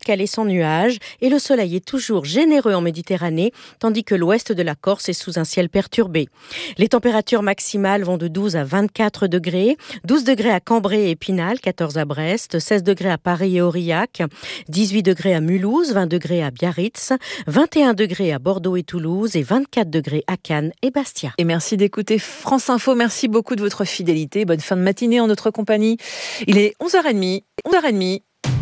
Nord-Pas-de-Calais sans nuages et le soleil est toujours généreux en Méditerranée, tandis que l'ouest de la Corse est sous un ciel perturbé. Les températures maximales vont de 12 à 24 degrés, 12 degrés à Cambrai et Épinal, 14 à Brest, 16 degrés à Paris et Aurillac, 18 degrés à Mulhouse, 20 degrés à Biarritz, 21 degrés à Bordeaux et Toulouse et 24 degrés à Cannes et Bastia. Et merci d'écouter France Info. Merci beaucoup de votre fidélité. Bonne fin de matinée en notre compagnie. Il est 11h30. 11h30.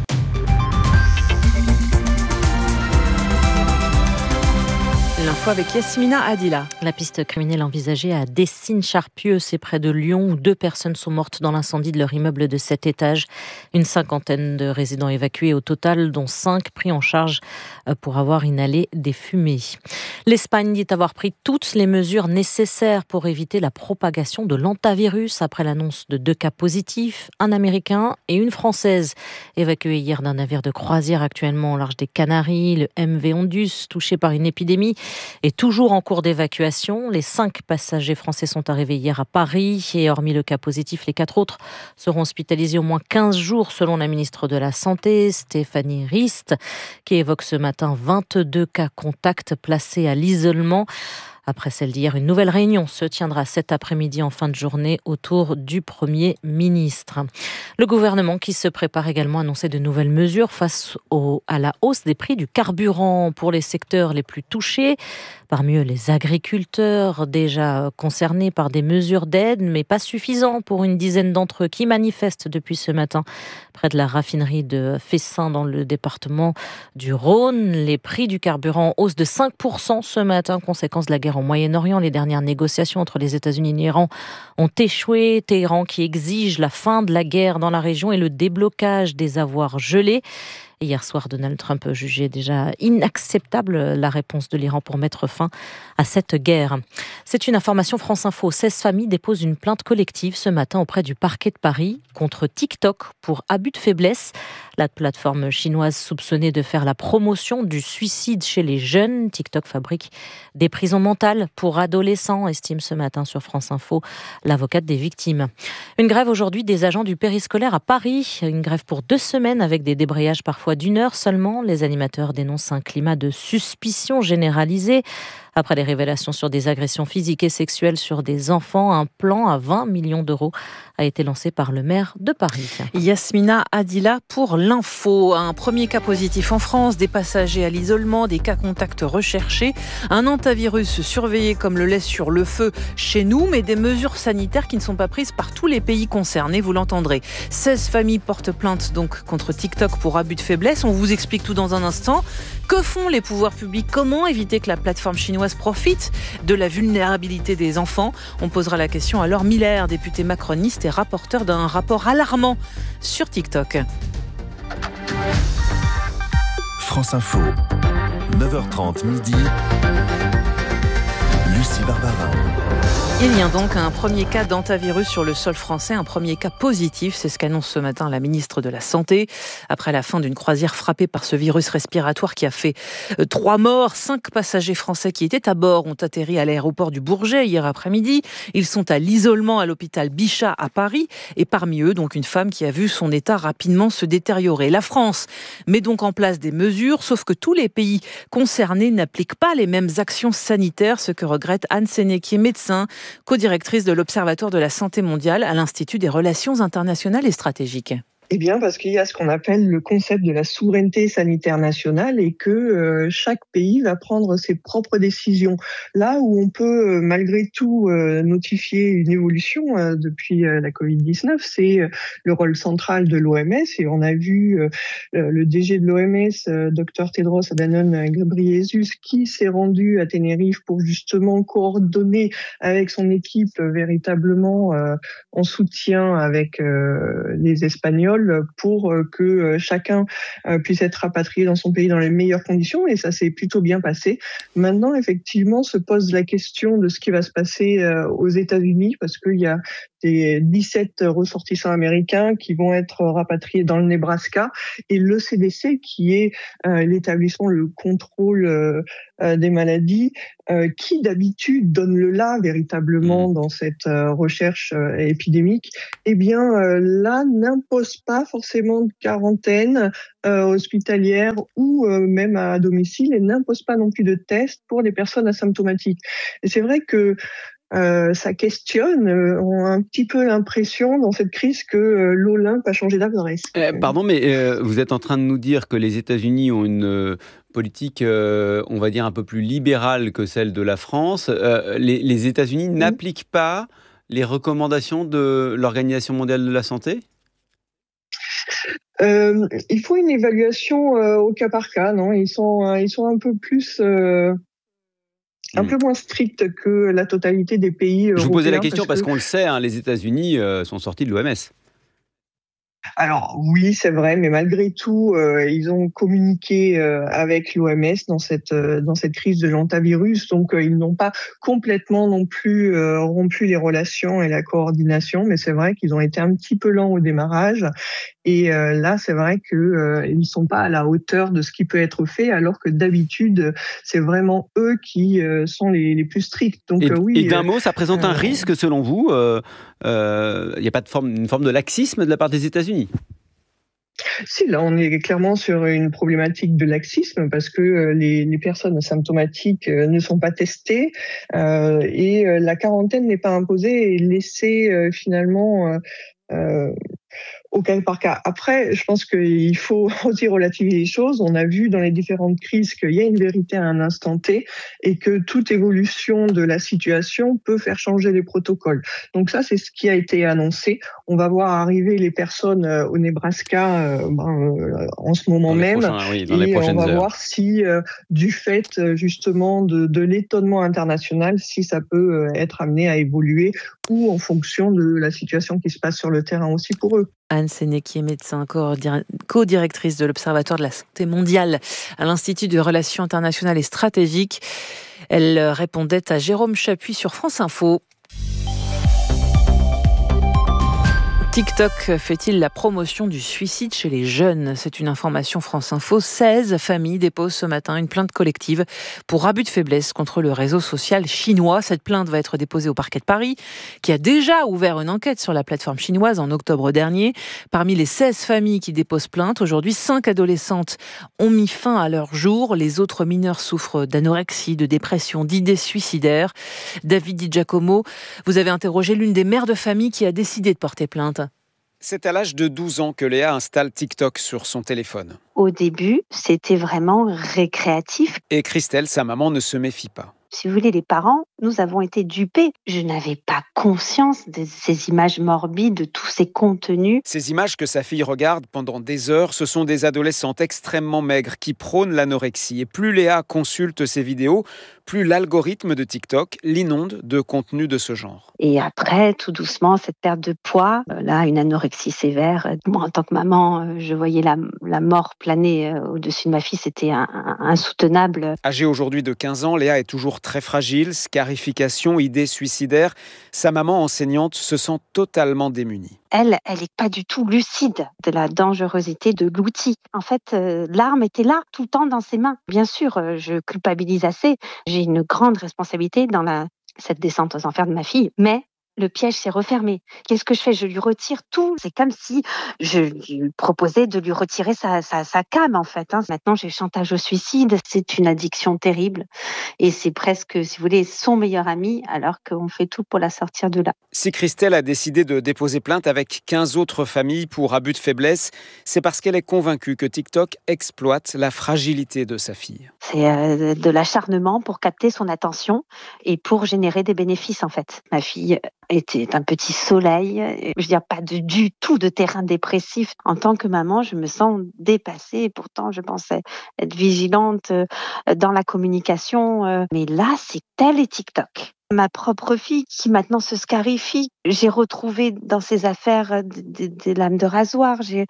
L'info avec Yasmina Adila. La piste criminelle envisagée à Dessines-Charpieu, c'est près de Lyon, où 2 personnes sont mortes dans l'incendie de leur immeuble de 7 étages. Une cinquantaine de résidents évacués au total, dont 5 pris en charge pour avoir inhalé des fumées. L'Espagne dit avoir pris toutes les mesures nécessaires pour éviter la propagation de l'hantavirus après l'annonce de 2 cas positifs, un Américain et une Française, évacués hier d'un navire de croisière actuellement au large des Canaries. Le MV Ondus, touché par une épidémie, est toujours en cours d'évacuation. Les 5 passagers français sont arrivés hier à Paris et hormis le cas positif, les 4 autres seront hospitalisés au moins 15 jours selon la ministre de la Santé, Stéphanie Rist, qui évoque ce matin 22 cas contacts placés à l'isolement. Après celle d'hier, une nouvelle réunion se tiendra cet après-midi en fin de journée autour du Premier ministre. Le gouvernement qui se prépare également à annoncer de nouvelles mesures face à la hausse des prix du carburant pour les secteurs les plus touchés. Parmi eux, les agriculteurs déjà concernés par des mesures d'aide, mais pas suffisants pour une dizaine d'entre eux qui manifestent depuis ce matin près de la raffinerie de Fessin dans le département du Rhône. Les prix du carburant en hausse de 5% ce matin, conséquence de la guerre au Moyen-Orient. Les dernières négociations entre les États-Unis et l'Iran ont échoué. Téhéran qui exige la fin de la guerre dans la région et le déblocage des avoirs gelés. Hier soir, Donald Trump jugeait déjà inacceptable la réponse de l'Iran pour mettre fin à cette guerre. C'est une information France Info. 16 familles déposent une plainte collective ce matin auprès du parquet de Paris contre TikTok pour abus de faiblesse. La plateforme chinoise soupçonnée de faire la promotion du suicide chez les jeunes. TikTok fabrique des prisons mentales pour adolescents, estime ce matin sur France Info l'avocate des victimes. Une grève aujourd'hui des agents du périscolaire à Paris. Une grève pour 2 semaines avec des débrayages parfois d'1 heure seulement. Les animateurs dénoncent un climat de suspicion généralisée. Après les révélations sur des agressions physiques et sexuelles sur des enfants, un plan à 20 millions d'euros a été lancé par le maire de Paris. Yasmina Adila pour l'info. Un premier cas positif en France, des passagers à l'isolement, des cas contacts recherchés, un hantavirus surveillé comme le lait sur le feu chez nous, mais des mesures sanitaires qui ne sont pas prises par tous les pays concernés, vous l'entendrez. 16 familles portent plainte donc contre TikTok pour abus de faiblesse. On vous explique tout dans un instant. Que font les pouvoirs publics ? Comment éviter que la plateforme chinoise profite de la vulnérabilité des enfants ? On posera la question à Laure Miller, députée macroniste et rapporteur d'un rapport alarmant sur TikTok. France Info, 9h30 midi. Lucie Barbarin. Il y a donc un premier cas d'hantavirus sur le sol français, un premier cas positif, c'est ce qu'annonce ce matin la ministre de la Santé. Après la fin d'une croisière frappée par ce virus respiratoire qui a fait 3 morts, 5 passagers français qui étaient à bord ont atterri à l'aéroport du Bourget hier après-midi. Ils sont à l'isolement à l'hôpital Bichat à Paris et parmi eux donc une femme qui a vu son état rapidement se détériorer. La France met donc en place des mesures, sauf que tous les pays concernés n'appliquent pas les mêmes actions sanitaires, ce que regrette Anne Séné qui est médecin, co-directrice de l'Observatoire de la santé mondiale à l'Institut des relations internationales et stratégiques. Eh bien, parce qu'il y a ce qu'on appelle le concept de la souveraineté sanitaire nationale et que chaque pays va prendre ses propres décisions. Là où on peut malgré tout notifier une évolution depuis la Covid-19, c'est le rôle central de l'OMS. Et on a vu le DG de l'OMS, Dr Tedros Adhanom Ghebreyesus, qui s'est rendu à Tenerife pour justement coordonner avec son équipe véritablement en soutien avec les Espagnols pour que chacun puisse être rapatrié dans son pays dans les meilleures conditions, et ça s'est plutôt bien passé. Maintenant, effectivement, se pose la question de ce qui va se passer aux États-Unis, parce qu'il y a des 17 ressortissants américains qui vont être rapatriés dans le Nebraska, et le CDC, qui est l'établissement, le contrôle des maladies, qui d'habitude donne le là véritablement dans cette recherche épidémique, eh bien là n'impose pas forcément de quarantaine hospitalière ou même à domicile, et n'impose pas non plus de tests pour les personnes asymptomatiques. Et c'est vrai que ça questionne. On a un petit peu l'impression dans cette crise que l'Olympe a changé d'adresse. Pardon, mais vous êtes en train de nous dire que les États-Unis ont une politique, on va dire, un peu plus libérale que celle de la France. Les États-Unis n'appliquent pas les recommandations de l'Organisation mondiale de la santé ? Il faut une évaluation au cas par cas, non ? Ils sont un peu plus... un peu moins stricts que la totalité des pays européens. Je vous posais la question parce qu'on le sait, les États-Unis sont sortis de l'OMS. Alors oui, c'est vrai, mais malgré tout, ils ont communiqué avec l'OMS dans cette crise de l'hantavirus, donc ils n'ont pas complètement non plus rompu les relations et la coordination, mais c'est vrai qu'ils ont été un petit peu lents au démarrage. Et là, c'est vrai que ils sont pas à la hauteur de ce qui peut être fait, alors que d'habitude, c'est vraiment eux qui sont les plus stricts. Donc oui. Et d'un mot, ça présente un risque selon vous ? Il n'y a pas une forme de laxisme de la part des États-Unis ? Si, là, on est clairement sur une problématique de laxisme parce que les personnes asymptomatiques ne sont pas testées et la quarantaine n'est pas imposée et laissée finalement au cas par cas. Après, je pense qu'il faut aussi relativiser les choses. On a vu dans les différentes crises qu'il y a une vérité à un instant T et que toute évolution de la situation peut faire changer les protocoles. Donc ça, c'est ce qui a été annoncé. On va voir arriver les personnes au Nebraska en ce moment même. Et on va voir si, du fait justement de l'étonnement international, si ça peut être amené à évoluer ou en fonction de la situation qui se passe sur le terrain aussi pour eux. Anne Séné, médecin, co-directrice de l'Observatoire de la santé mondiale à l'Institut de relations internationales et stratégiques. Elle répondait à Jérôme Chapuis sur France Info. TikTok fait-il la promotion du suicide chez les jeunes ? C'est une information France Info. 16 familles déposent ce matin une plainte collective pour abus de faiblesse contre le réseau social chinois. Cette plainte va être déposée au parquet de Paris, qui a déjà ouvert une enquête sur la plateforme chinoise en octobre dernier. Parmi les 16 familles qui déposent plainte, aujourd'hui, 5 adolescentes ont mis fin à leur jour. Les autres mineurs souffrent d'anorexie, de dépression, d'idées suicidaires. David Di Giacomo, vous avez interrogé l'une des mères de famille qui a décidé de porter plainte. C'est à l'âge de 12 ans que Léa installe TikTok sur son téléphone. Au début, c'était vraiment récréatif. Et Christelle, sa maman, ne se méfie pas. Si vous voulez, les parents, nous avons été dupés. Je n'avais pas conscience de ces images morbides, de tous ces contenus. Ces images que sa fille regarde pendant des heures, ce sont des adolescentes extrêmement maigres qui prônent l'anorexie. Et plus Léa consulte ces vidéos, plus l'algorithme de TikTok l'inonde de contenu de ce genre. Et après, tout doucement, cette perte de poids, là, une anorexie sévère. Moi, en tant que maman, je voyais la mort planer au-dessus de ma fille. C'était insoutenable. Âgée aujourd'hui de 15 ans, Léa est toujours très fragile, scarification, idées suicidaires. Sa maman enseignante se sent totalement démunie. Elle n'est pas du tout lucide de la dangerosité de l'outil. En fait, l'arme était là, tout le temps dans ses mains. Bien sûr, je culpabilise assez. J'ai une grande responsabilité dans cette descente aux enfers de ma fille, mais le piège s'est refermé. Qu'est-ce que je fais ? Je lui retire tout. C'est comme si je lui proposais de lui retirer sa cam, en fait. Maintenant, j'ai le chantage au suicide. C'est une addiction terrible. Et c'est presque, si vous voulez, son meilleur ami, alors qu'on fait tout pour la sortir de là. Si Christelle a décidé de déposer plainte avec 15 autres familles pour abus de faiblesse, c'est parce qu'elle est convaincue que TikTok exploite la fragilité de sa fille. C'est de l'acharnement pour capter son attention et pour générer des bénéfices, en fait. Ma fille était un petit soleil, je veux dire pas du tout de terrain dépressif. En tant que maman, je me sens dépassée. Pourtant, je pensais être vigilante dans la communication. Mais là, c'est elle et TikTok. Ma propre fille qui maintenant se scarifie. J'ai retrouvé dans ses affaires des lames de rasoir.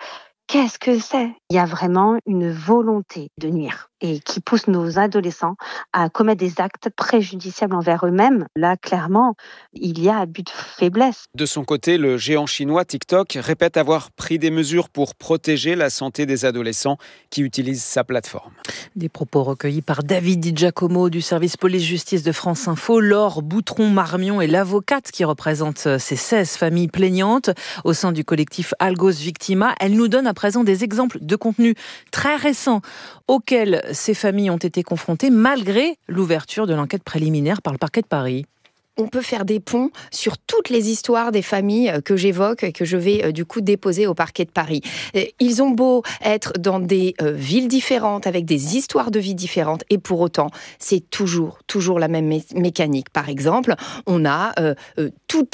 Qu'est-ce que c'est ? Il y a vraiment une volonté de nuire et qui pousse nos adolescents à commettre des actes préjudiciables envers eux-mêmes. Là, clairement, il y a abus de faiblesse. De son côté, le géant chinois TikTok répète avoir pris des mesures pour protéger la santé des adolescents qui utilisent sa plateforme. Des propos recueillis par David Di Giacomo du service police-justice de France Info. Laure Boutron-Marmion est l'avocate qui représente ces 16 familles plaignantes au sein du collectif Algos Victima. Elle nous donne à présent des exemples de contenus très récents auxquels ces familles ont été confrontées malgré l'ouverture de l'enquête préliminaire par le parquet de Paris. On peut faire des ponts sur toutes les histoires des familles que j'évoque et que je vais du coup déposer au parquet de Paris. Ils ont beau être dans des villes différentes, avec des histoires de vie différentes, et pour autant, c'est toujours la même mécanique. Par exemple, on a tous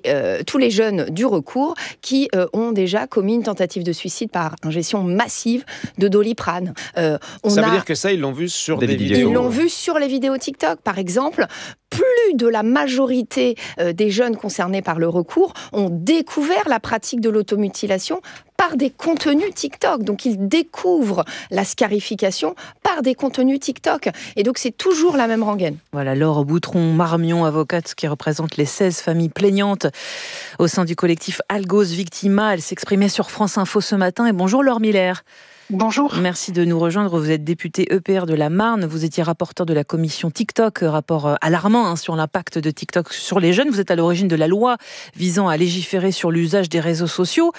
les jeunes du recours qui ont déjà commis une tentative de suicide par ingestion massive de Doliprane. Ça veut dire que ça, ils l'ont vu sur des vidéos. Ils l'ont vu sur les vidéos TikTok, par exemple. Plus de la majorité des jeunes concernés par le recours ont découvert la pratique de l'automutilation par des contenus TikTok. Donc, ils découvrent la scarification par des contenus TikTok. Et donc, c'est toujours la même rengaine. Voilà, Laure Boutron-Marmion, avocate qui représente les 16 familles plaignantes au sein du collectif Algos Victima. Elle s'exprimait sur France Info ce matin. Et bonjour Laure Miller. Bonjour. Merci de nous rejoindre. Vous êtes député EPR de la Marne. Vous étiez rapporteur de la commission TikTok, rapport alarmant sur l'impact de TikTok sur les jeunes. Vous êtes à l'origine de la loi visant à légiférer sur l'usage des réseaux sociaux.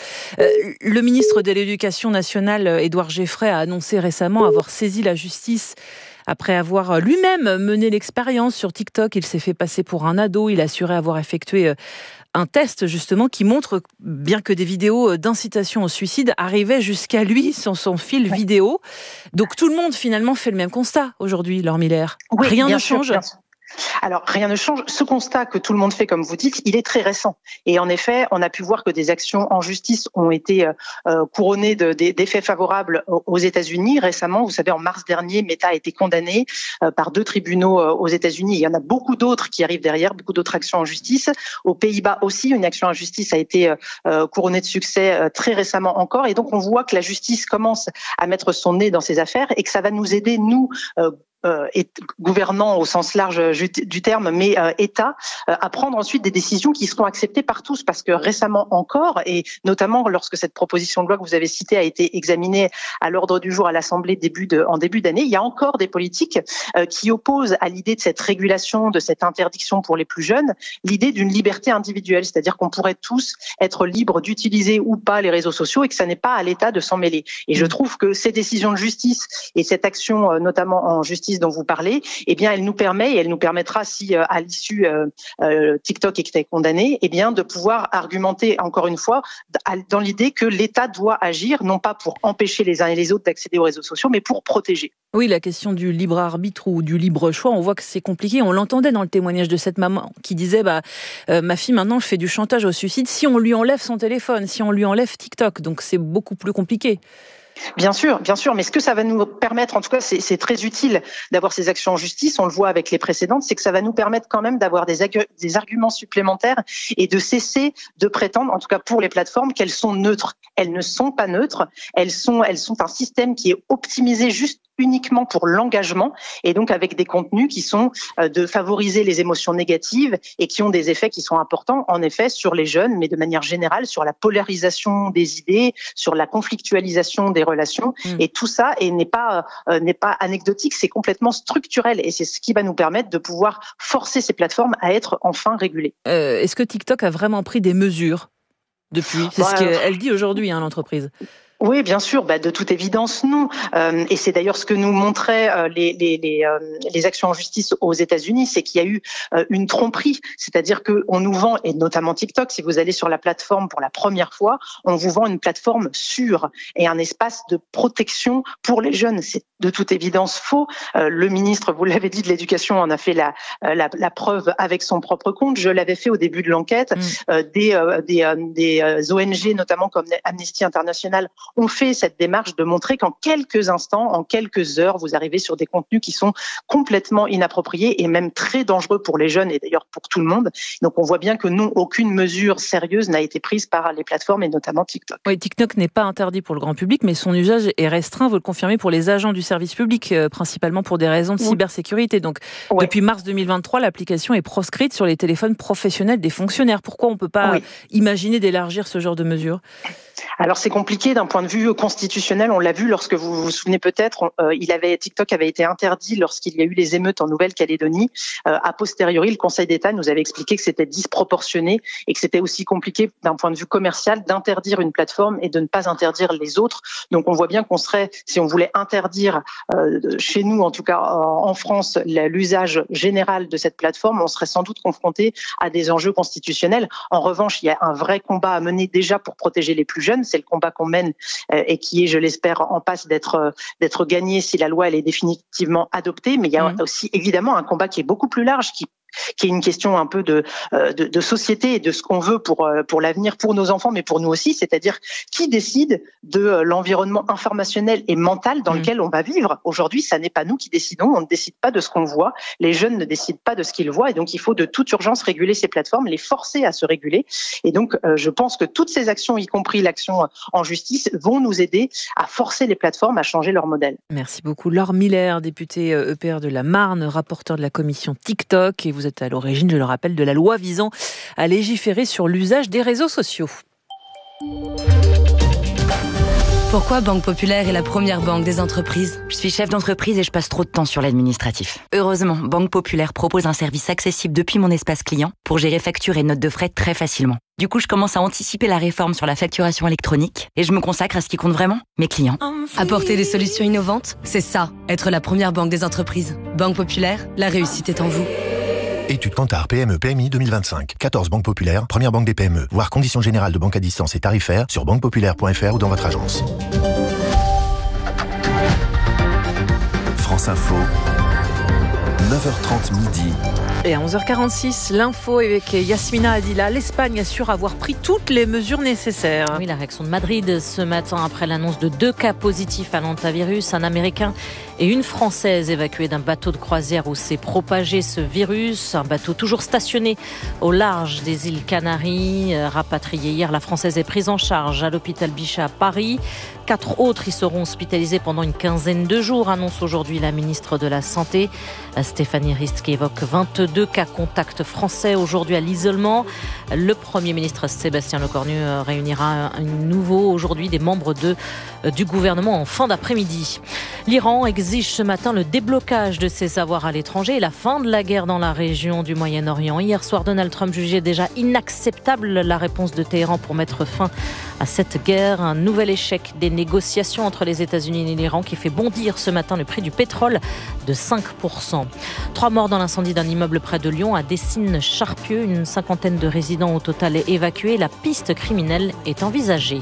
Le ministre de l'Éducation nationale, Édouard Geffray, a annoncé récemment avoir saisi la justice après avoir lui-même mené l'expérience sur TikTok. Il s'est fait passer pour un ado. Il assurait avoir effectué un test justement qui montre bien que des vidéos d'incitation au suicide arrivaient jusqu'à lui sur son fil vidéo. Donc tout le monde finalement fait le même constat aujourd'hui, Laure Miller. Oui, rien ne change. Alors, rien ne change. Ce constat que tout le monde fait, comme vous dites, il est très récent. Et en effet, on a pu voir que des actions en justice ont été couronnées d'effets favorables aux États-Unis. Récemment, vous savez, en mars dernier, Meta a été condamné par 2 tribunaux aux États-Unis. Il y en a beaucoup d'autres qui arrivent derrière, beaucoup d'autres actions en justice. Aux Pays-Bas aussi, une action en justice a été couronnée de succès très récemment encore. Et donc, on voit que la justice commence à mettre son nez dans ces affaires et que ça va nous aider, nous, gouvernants au sens large du terme, mais État, à prendre ensuite des décisions qui seront acceptées par tous, parce que récemment encore, et notamment lorsque cette proposition de loi que vous avez citée a été examinée à l'ordre du jour à l'Assemblée en début d'année, il y a encore des politiques qui opposent à l'idée de cette régulation, de cette interdiction pour les plus jeunes, l'idée d'une liberté individuelle, c'est-à-dire qu'on pourrait tous être libres d'utiliser ou pas les réseaux sociaux et que ça n'est pas à l'État de s'en mêler. Et je trouve que ces décisions de justice et cette action, notamment en justice dont vous parlez, eh bien, elle nous permet et elle nous permettra, si à l'issue TikTok est condamné, eh bien, de pouvoir argumenter encore une fois dans l'idée que l'État doit agir, non pas pour empêcher les uns et les autres d'accéder aux réseaux sociaux, mais pour protéger. Oui, la question du libre arbitre ou du libre choix, on voit que c'est compliqué. On l'entendait dans le témoignage de cette maman qui disait ma fille maintenant fait du chantage au suicide si on lui enlève son téléphone, si on lui enlève TikTok. Donc c'est beaucoup plus compliqué. Bien sûr, mais ce que ça va nous permettre, en tout cas c'est très utile d'avoir ces actions en justice, on le voit avec les précédentes, c'est que ça va nous permettre quand même d'avoir des arguments supplémentaires et de cesser de prétendre, en tout cas pour les plateformes, qu'elles sont neutres. Elles ne sont pas neutres, elles sont un système qui est optimisé juste uniquement pour l'engagement et donc avec des contenus qui sont de favoriser les émotions négatives et qui ont des effets qui sont importants en effet sur les jeunes, mais de manière générale sur la polarisation des idées, sur la conflictualisation des relations et tout ça n'est pas anecdotique, c'est complètement structurel et c'est ce qui va nous permettre de pouvoir forcer ces plateformes à être enfin régulées. Est-ce que TikTok a vraiment pris des mesures depuis ? C'est ce qu'elle dit aujourd'hui, l'entreprise. Oui, bien sûr, de toute évidence, non. Et c'est d'ailleurs ce que nous montraient les actions en justice aux États-Unis, c'est qu'il y a eu une tromperie, c'est-à-dire qu'on nous vend, et notamment TikTok, si vous allez sur la plateforme pour la première fois, on vous vend une plateforme sûre et un espace de protection pour les jeunes. C'est de toute évidence faux. Le ministre, vous l'avez dit, de l'Éducation en a fait la preuve avec son propre compte. Je l'avais fait au début de l'enquête. Des ONG, notamment comme Amnesty International, on fait cette démarche de montrer qu'en quelques instants, en quelques heures, vous arrivez sur des contenus qui sont complètement inappropriés et même très dangereux pour les jeunes et d'ailleurs pour tout le monde. Donc on voit bien que non, aucune mesure sérieuse n'a été prise par les plateformes et notamment TikTok. Oui, TikTok n'est pas interdit pour le grand public, mais son usage est restreint, vous le confirmez, pour les agents du service public, principalement pour des raisons de cybersécurité. Donc depuis mars 2023, l'application est proscrite sur les téléphones professionnels des fonctionnaires. Pourquoi on ne peut pas imaginer d'élargir ce genre de mesures ? Alors c'est compliqué d'un point de vue constitutionnel, on l'a vu lorsque vous vous souvenez peut-être, TikTok avait été interdit lorsqu'il y a eu les émeutes en Nouvelle-Calédonie. A posteriori, le Conseil d'État nous avait expliqué que c'était disproportionné et que c'était aussi compliqué d'un point de vue commercial d'interdire une plateforme et de ne pas interdire les autres. Donc on voit bien qu'on serait, si on voulait interdire chez nous, en tout cas en France, l'usage général de cette plateforme, on serait sans doute confronté à des enjeux constitutionnels. En revanche, il y a un vrai combat à mener déjà pour protéger les plus jeunes. C'est le combat qu'on mène et qui est, je l'espère, en passe d'être gagné si la loi elle est définitivement adoptée. Mais il y a aussi évidemment un combat qui est beaucoup plus large, qui est une question un peu de société et de ce qu'on veut pour l'avenir, pour nos enfants, mais pour nous aussi, c'est-à-dire qui décide de l'environnement informationnel et mental dans lequel on va vivre. Aujourd'hui, ça n'est pas nous qui décidons, on ne décide pas de ce qu'on voit, les jeunes ne décident pas de ce qu'ils voient, et donc il faut de toute urgence réguler ces plateformes, les forcer à se réguler. Et donc, je pense que toutes ces actions, y compris l'action en justice, vont nous aider à forcer les plateformes à changer leur modèle. Merci beaucoup. Laure Miller, députée EPR de la Marne, rapporteure de la commission TikTok, et vous êtes à l'origine, je le rappelle, de la loi visant à légiférer sur l'usage des réseaux sociaux. Pourquoi Banque Populaire est la première banque des entreprises ? Je suis chef d'entreprise et je passe trop de temps sur l'administratif. Heureusement, Banque Populaire propose un service accessible depuis mon espace client pour gérer factures et notes de frais très facilement. Du coup, je commence à anticiper la réforme sur la facturation électronique et je me consacre à ce qui compte vraiment, mes clients. Apporter des solutions innovantes, c'est ça, être la première banque des entreprises. Banque Populaire, la réussite est en vous. Étude Kantar PME PMI 2025. 14 banques populaires, première banque des PME. Voir conditions générales de banque à distance et tarifaires sur banquepopulaire.fr ou dans votre agence. France Info, 9h30 midi. Et à 11h46, l'info avec Yasmina Adila. L'Espagne assure avoir pris toutes les mesures nécessaires. Oui, la réaction de Madrid ce matin après l'annonce de 2 cas positifs à l'hantavirus, un Américain et une Française évacués d'un bateau de croisière où s'est propagé ce virus. Un bateau toujours stationné au large des îles Canaries. Rapatrié hier, la Française est prise en charge à l'hôpital Bichat à Paris. 4 autres y seront hospitalisés pendant une quinzaine de jours, annonce aujourd'hui la ministre de la Santé. Stéphanie Rist qui évoque 22 cas contacts français aujourd'hui à l'isolement. Le Premier ministre Sébastien Lecornu réunira à nouveau aujourd'hui des membres du gouvernement en fin d'après-midi. L'Iran exige ce matin le déblocage de ses avoirs à l'étranger et la fin de la guerre dans la région du Moyen-Orient. Hier soir, Donald Trump jugeait déjà inacceptable la réponse de Téhéran pour mettre fin à cette guerre. Un nouvel échec des négociations entre les États-Unis et l'Iran qui fait bondir ce matin le prix du pétrole de 5%. 3 morts dans l'incendie d'un immeuble près de Lyon à Dessines-Charpieu. Une cinquantaine de résidents au total est évacuée. La piste criminelle est envisagée.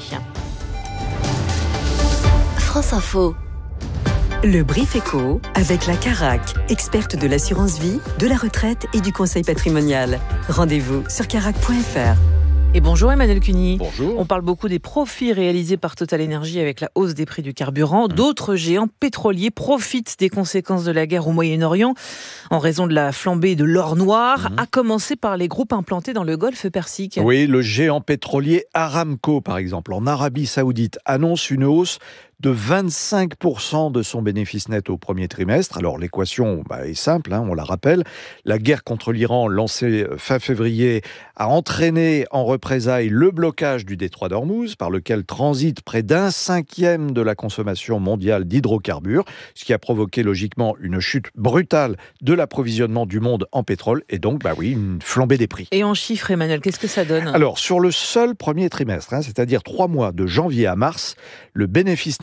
France Info. Le Brief Éco avec la Carac, experte de l'assurance vie, de la retraite et du conseil patrimonial. Rendez-vous sur carac.fr. Et bonjour Emmanuel Cuny. Bonjour. On parle beaucoup des profits réalisés par Total Energy avec la hausse des prix du carburant. D'autres géants pétroliers profitent des conséquences de la guerre au Moyen-Orient en raison de la flambée de l'or noir, à commencer par les groupes implantés dans le Golfe Persique. Oui, le géant pétrolier Aramco, par exemple, en Arabie Saoudite, annonce une hausse de 25% de son bénéfice net au premier trimestre. Alors l'équation est simple, on la rappelle. La guerre contre l'Iran, lancée fin février, a entraîné en représailles le blocage du détroit d'Ormuz, par lequel transite près d'1/5 de la consommation mondiale d'hydrocarbures, ce qui a provoqué logiquement une chute brutale de l'approvisionnement du monde en pétrole, et donc une flambée des prix. Et en chiffres, Emmanuel, qu'est-ce que ça donne ? Alors, sur le seul premier trimestre, c'est-à-dire 3 mois de janvier à mars, le bénéfice net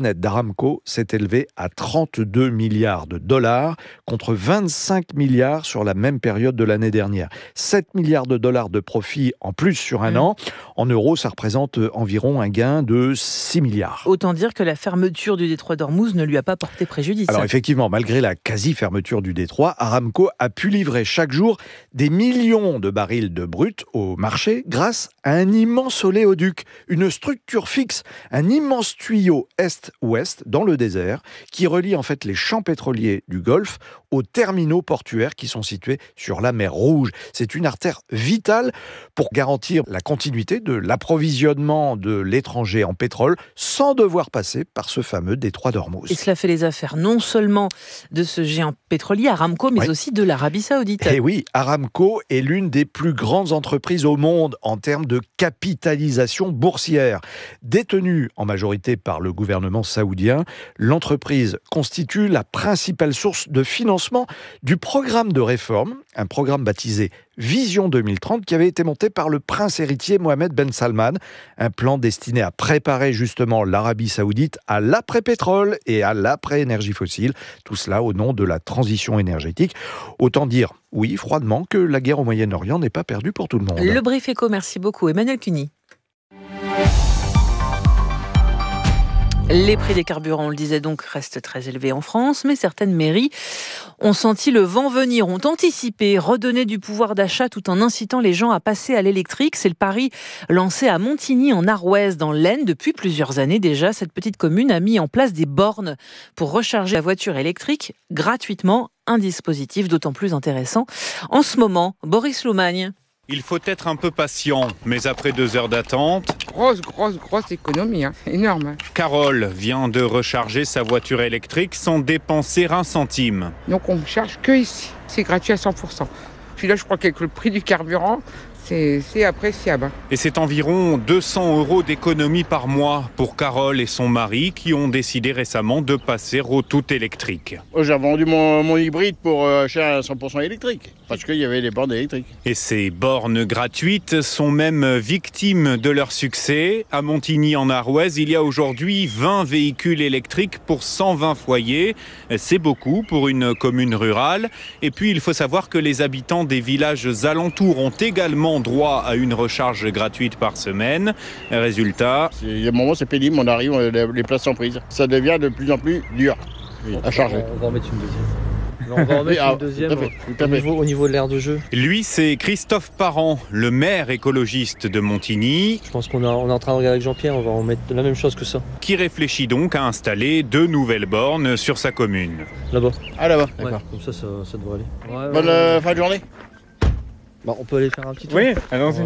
net d'Aramco s'est élevé à 32 milliards de dollars contre 25 milliards sur la même période de l'année dernière. 7 milliards de dollars de profit en plus sur un an. En euros, ça représente environ un gain de 6 milliards. Autant dire que la fermeture du détroit d'Ormuz ne lui a pas porté préjudice. Alors effectivement, malgré la quasi-fermeture du détroit, Aramco a pu livrer chaque jour des millions de barils de brut au marché grâce à un immense oléoduc, une structure fixe, un immense tuyau est-ouest dans le désert qui relie en fait les champs pétroliers du Golfe aux terminaux portuaires qui sont situés sur la mer Rouge. C'est une artère vitale pour garantir la continuité de l'approvisionnement de l'étranger en pétrole sans devoir passer par ce fameux détroit d'Ormuz. Et cela fait les affaires non seulement de ce géant pétrolier Aramco, mais aussi de l'Arabie Saoudite. Et oui, Aramco est l'une des plus grandes entreprises au monde en termes de capitalisation boursière. Détenue en majorité par le gouvernement saoudien, l'entreprise constitue la principale source de financement du programme de réforme, un programme baptisé Vision 2030 qui avait été monté par le prince héritier Mohammed Ben Salman, un plan destiné à préparer justement l'Arabie Saoudite à l'après-pétrole et à l'après-énergie fossile, tout cela au nom de la transition énergétique. Autant dire, oui, froidement, que la guerre au Moyen-Orient n'est pas perdue pour tout le monde. Le Brief Éco, merci beaucoup. Emmanuel Cuny. Les prix des carburants, on le disait donc, restent très élevés en France, mais certaines mairies ont senti le vent venir, ont anticipé, redonné du pouvoir d'achat tout en incitant les gens à passer à l'électrique. C'est le pari lancé à Montigny en Arrouaise dans l'Aisne. Depuis plusieurs années déjà, cette petite commune a mis en place des bornes pour recharger la voiture électrique gratuitement. Un dispositif d'autant plus intéressant en ce moment. Boris Loumagne. Il faut être un peu patient, mais après 2 heures d'attente... Grosse économie, énorme. Carole vient de recharger sa voiture électrique sans dépenser un centime. Donc on ne charge que ici, c'est gratuit à 100%. Puis là je crois qu'avec le prix du carburant, c'est appréciable. Et c'est environ 200 € d'économie par mois pour Carole et son mari qui ont décidé récemment de passer au tout électrique. J'ai vendu mon hybride pour acheter un 100% électrique, parce qu'il y avait les bornes électriques. Et ces bornes gratuites sont même victimes de leur succès. À Montigny en Arrouaise, il y a aujourd'hui 20 véhicules électriques pour 120 foyers. C'est beaucoup pour une commune rurale. Et puis il faut savoir que les habitants des villages alentours ont également droit à une recharge gratuite par semaine. Résultat... Il y a un moment, c'est pénible, on arrive, les places sont prises. Ça devient de plus en plus dur à charger. On va en mettre une deuxième. On va en mettre une deuxième au niveau de l'aire de jeu. Lui, c'est Christophe Parent, le maire écologiste de Montigny. Je pense qu'on est en train de regarder avec Jean-Pierre, on va en mettre la même chose que ça. Qui réfléchit donc à installer 2 nouvelles bornes sur sa commune. Là-bas. Ah, là-bas, d'accord. Ouais, comme ça devrait aller. Bonne fin de journée. On peut aller faire un petit tour. Oui, allons-y.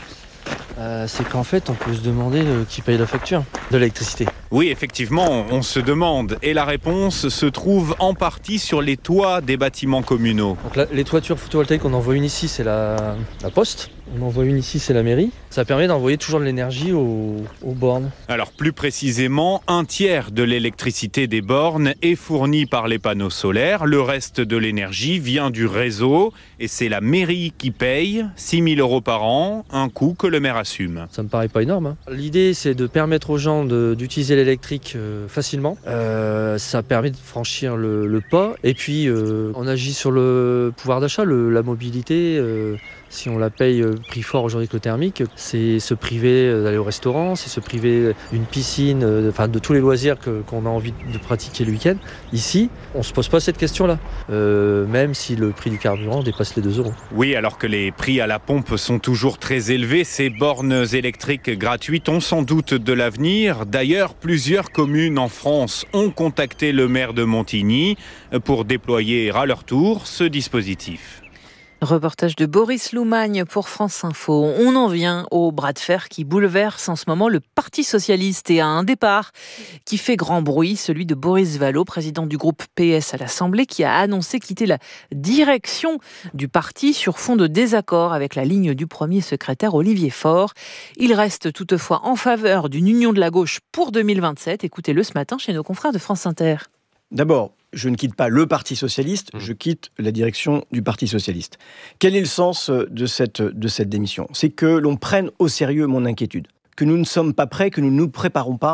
C'est qu'en fait, on peut se demander qui paye la facture de l'électricité. Oui, effectivement, on se demande. Et la réponse se trouve en partie sur les toits des bâtiments communaux. Donc là, les toitures photovoltaïques, on en voit une ici, c'est la Poste. On en voit une ici, c'est la mairie. Ça permet d'envoyer toujours de l'énergie aux bornes. Alors plus précisément, 1/3 de l'électricité des bornes est fournie par les panneaux solaires. Le reste de l'énergie vient du réseau. Et c'est la mairie qui paye 6 000 € par an, un coût que le maire assume. Ça me paraît pas énorme. L'idée, c'est de permettre aux gens d'utiliser l'électrique facilement. Ça permet de franchir le pas. Et puis, on agit sur le pouvoir d'achat, la mobilité. Si on la paye prix fort aujourd'hui que le thermique, c'est se priver d'aller au restaurant, c'est se priver d'une piscine, de tous les loisirs qu'on a envie de pratiquer le week-end. Ici, on ne se pose pas cette question-là, même si le prix du carburant dépasse les 2 €. Oui, alors que les prix à la pompe sont toujours très élevés, ces bornes électriques gratuites ont sans doute de l'avenir. D'ailleurs, plusieurs communes en France ont contacté le maire de Montigny pour déployer à leur tour ce dispositif. Reportage de Boris Loumagne pour France Info. On en vient au bras de fer qui bouleverse en ce moment le Parti socialiste et à un départ qui fait grand bruit, celui de Boris Vallaud, président du groupe PS à l'Assemblée, qui a annoncé quitter la direction du parti sur fond de désaccord avec la ligne du premier secrétaire Olivier Faure. Il reste toutefois en faveur d'une union de la gauche pour 2027. Écoutez-le ce matin chez nos confrères de France Inter. D'abord, je ne quitte pas le Parti socialiste, je quitte la direction du Parti socialiste. Quel est le sens de cette démission ? C'est que l'on prenne au sérieux mon inquiétude, que nous ne sommes pas prêts, que nous ne nous préparons pas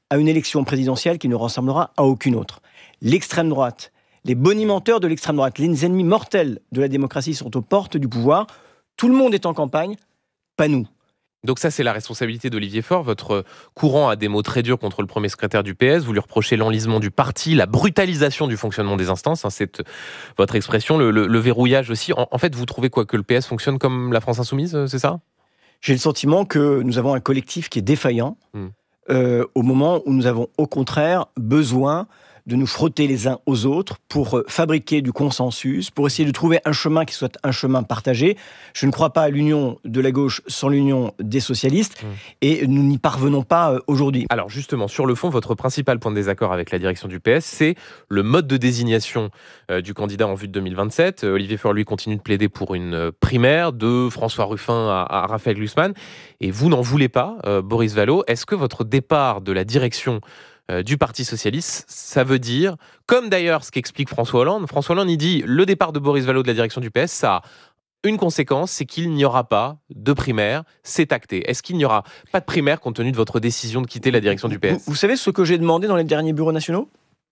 à une élection présidentielle qui ne ressemblera à aucune autre. L'extrême droite, les bonimenteurs de l'extrême droite, les ennemis mortels de la démocratie sont aux portes du pouvoir. Tout le monde est en campagne, pas nous. Donc ça, c'est la responsabilité d'Olivier Faure. Votre courant a des mots très durs contre le premier secrétaire du PS. Vous lui reprochez l'enlisement du parti, la brutalisation du fonctionnement des instances. C'est votre expression, le verrouillage aussi. En fait, vous trouvez quoi, que le PS fonctionne comme la France insoumise, c'est ça ? J'ai le sentiment que nous avons un collectif qui est défaillant au moment où nous avons au contraire besoin de nous frotter les uns aux autres pour fabriquer du consensus, pour essayer de trouver un chemin qui soit un chemin partagé. Je ne crois pas à l'union de la gauche sans l'union des socialistes, et nous n'y parvenons pas aujourd'hui. Alors justement, sur le fond, votre principal point de désaccord avec la direction du PS, c'est le mode de désignation du candidat en vue de 2027. Olivier Faure, lui, continue de plaider pour une primaire de François Ruffin à Raphaël Glucksmann, et vous n'en voulez pas, Boris Vallaud. Est-ce que votre départ de la direction du Parti Socialiste, ça veut dire, comme d'ailleurs ce qu'explique François Hollande, il dit le départ de Boris Vallaud de la direction du PS, ça a une conséquence, c'est qu'il n'y aura pas de primaire, c'est acté. Est-ce qu'il n'y aura pas de primaire compte tenu de votre décision de quitter la direction du PS ? Vous savez ce que j'ai demandé dans les derniers bureaux nationaux ?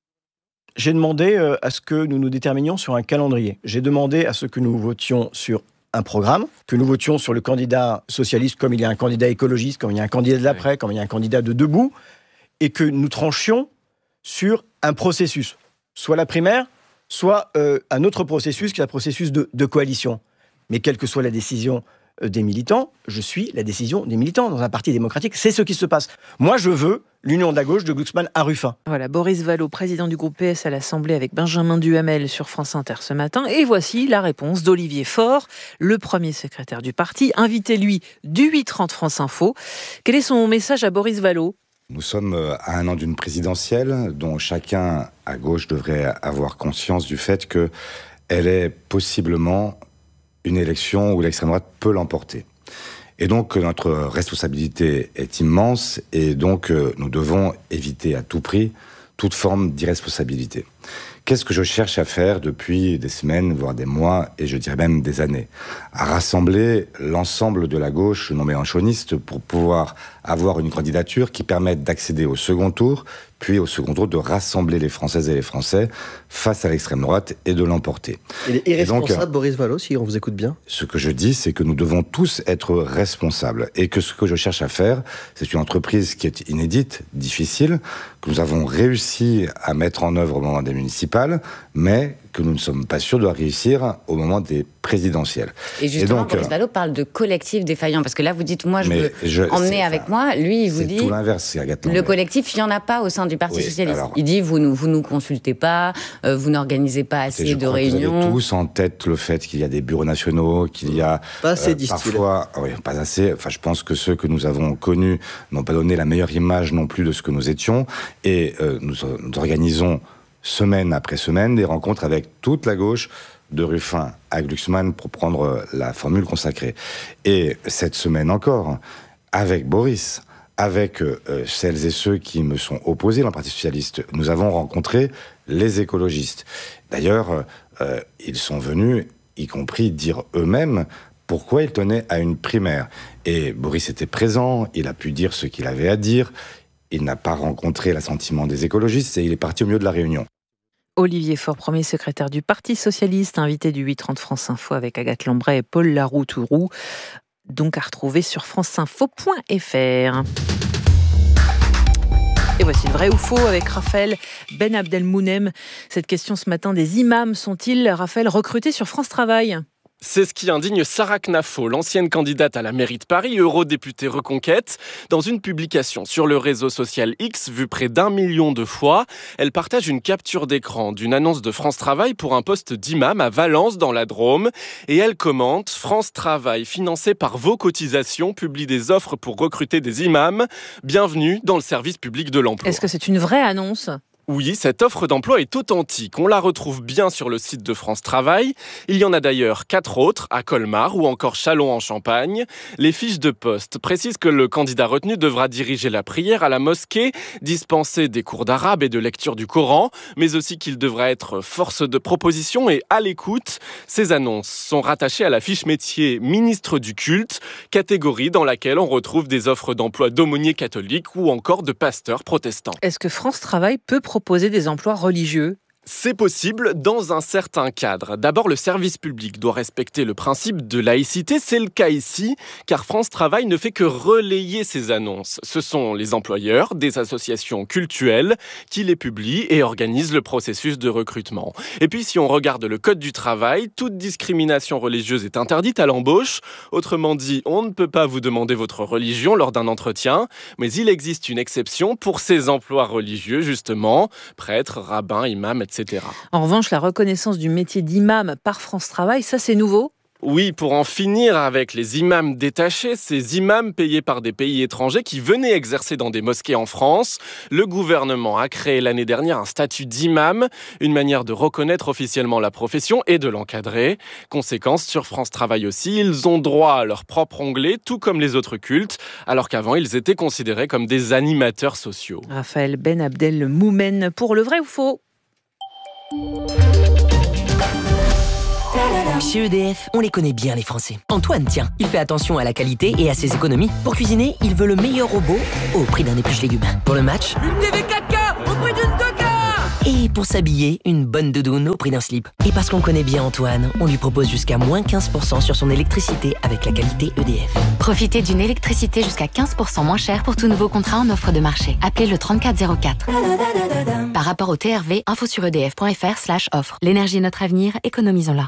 J'ai demandé à ce que nous nous déterminions sur un calendrier. J'ai demandé à ce que nous votions sur un programme, que nous votions sur le candidat socialiste comme il y a un candidat écologiste, comme il y a un candidat de l'après, comme il y a un candidat de debout, et que nous tranchions sur un processus, soit la primaire, soit un autre processus qui est un processus de coalition. Mais quelle que soit la décision des militants, je suis la décision des militants dans un parti démocratique. C'est ce qui se passe. Moi, je veux l'union de la gauche de Glucksmann à Ruffin. Voilà, Boris Vallaud, président du groupe PS à l'Assemblée avec Benjamin Duhamel sur France Inter ce matin. Et voici la réponse d'Olivier Faure, le premier secrétaire du parti, invité, lui, du 8h30 France Info. Quel est son message à Boris Vallaud ? Nous sommes à un an d'une présidentielle dont chacun à gauche devrait avoir conscience du fait qu'elle est possiblement une élection où l'extrême droite peut l'emporter. Et donc notre responsabilité est immense et donc nous devons éviter à tout prix toute forme d'irresponsabilité. Qu'est-ce que je cherche à faire depuis des semaines, voire des mois, et je dirais même des années ? À rassembler l'ensemble de la gauche non mélenchoniste pour pouvoir avoir une candidature qui permette d'accéder au second tour, puis au second tour de rassembler les Françaises et les Français face à l'extrême droite et de l'emporter. Il est irresponsable, Boris Vallaud, si on vous écoute bien ? Ce que je dis, c'est que nous devons tous être responsables et que ce que je cherche à faire, c'est une entreprise qui est inédite, difficile, que nous avons réussi à mettre en œuvre au moment des municipales, mais que nous ne sommes pas sûrs de réussir au moment des présidentielles. Et justement, donc, Boris Vallaud parle de collectif défaillant, parce que là, vous dites, moi, je veux emmener avec moi. Lui, il vous dit... C'est tout l'inverse, c'est Agathe Lambray. Le collectif, il n'y en a pas au sein du Parti Socialiste. Alors, il dit, vous nous consultez pas, vous n'organisez pas assez de réunions. Vous avez tous en tête le fait qu'il y a des bureaux nationaux, qu'il y a... Pas assez, parfois, oui, pas assez. Enfin, je pense que ceux que nous avons connus n'ont pas donné la meilleure image non plus de ce que nous étions. Et nous organisons semaine après semaine des rencontres avec toute la gauche, de Ruffin à Glucksmann, pour prendre la formule consacrée. Et cette semaine encore, avec Boris, avec celles et ceux qui me sont opposés dans le Parti Socialiste, nous avons rencontré les écologistes. D'ailleurs, ils sont venus, y compris dire eux-mêmes pourquoi ils tenaient à une primaire. Et Boris était présent, il a pu dire ce qu'il avait à dire, il n'a pas rencontré l'assentiment des écologistes et il est parti au milieu de la réunion. Olivier Faure, premier secrétaire du Parti Socialiste, invité du 8h30 France Info avec Agathe Lambray et Paul Laroux-Tourou, donc à retrouver sur franceinfo.fr. Et voici le vrai ou faux avec Raphaël Ben Abdelmounem. Cette question ce matin, des imams sont-ils, Raphaël, recrutés sur France Travail ? C'est ce qui indigne Sarah Knafo, l'ancienne candidate à la mairie de Paris, eurodéputée Reconquête. Dans une publication sur le réseau social X, vue près d'1 million de fois, elle partage une capture d'écran d'une annonce de France Travail pour un poste d'imam à Valence, dans la Drôme. Et elle commente « France Travail, financé par vos cotisations, publie des offres pour recruter des imams. Bienvenue dans le service public de l'emploi ». Est-ce que c'est une vraie annonce ? Oui, cette offre d'emploi est authentique. On la retrouve bien sur le site de France Travail. Il y en a d'ailleurs 4 autres, à Colmar ou encore Châlons-en-Champagne. Les fiches de poste précisent que le candidat retenu devra diriger la prière à la mosquée, dispenser des cours d'arabe et de lecture du Coran, mais aussi qu'il devra être force de proposition et à l'écoute. Ces annonces sont rattachées à la fiche métier ministre du culte, catégorie dans laquelle on retrouve des offres d'emploi d'aumôniers catholiques ou encore de pasteurs protestants. Est-ce que France Travail peut proposer des emplois religieux ? C'est possible dans un certain cadre. D'abord, le service public doit respecter le principe de laïcité. C'est le cas ici, car France Travail ne fait que relayer ces annonces. Ce sont les employeurs des associations cultuelles qui les publient et organisent le processus de recrutement. Et puis, si on regarde le Code du travail, toute discrimination religieuse est interdite à l'embauche. Autrement dit, on ne peut pas vous demander votre religion lors d'un entretien, mais il existe une exception pour ces emplois religieux, justement, prêtres, rabbins, imams, etc. En revanche, la reconnaissance du métier d'imam par France Travail, ça c'est nouveau ? Oui, pour en finir avec les imams détachés, ces imams payés par des pays étrangers qui venaient exercer dans des mosquées en France, le gouvernement a créé l'année dernière un statut d'imam, une manière de reconnaître officiellement la profession et de l'encadrer. Conséquence, sur France Travail aussi, ils ont droit à leur propre onglet, tout comme les autres cultes, alors qu'avant ils étaient considérés comme des animateurs sociaux. Raphaël Ben Abdel Moumen pour le vrai ou faux ? Chez EDF, on les connaît bien les Français. Antoine, tiens, il fait attention à la qualité et à ses économies. Pour cuisiner, il veut le meilleur robot au prix d'un épluche légumes. Pour le match, une TV 4K au prix d'une 2K. Et pour s'habiller, une bonne doudoune au prix d'un slip. Et parce qu'on connaît bien Antoine, on lui propose jusqu'à moins 15% sur son électricité avec la qualité EDF. Profitez d'une électricité jusqu'à 15% moins chère pour tout nouveau contrat en offre de marché. Appelez le 3404. Par rapport au TRV, info sur edf.fr/offre. L'énergie est notre avenir, économisons-la.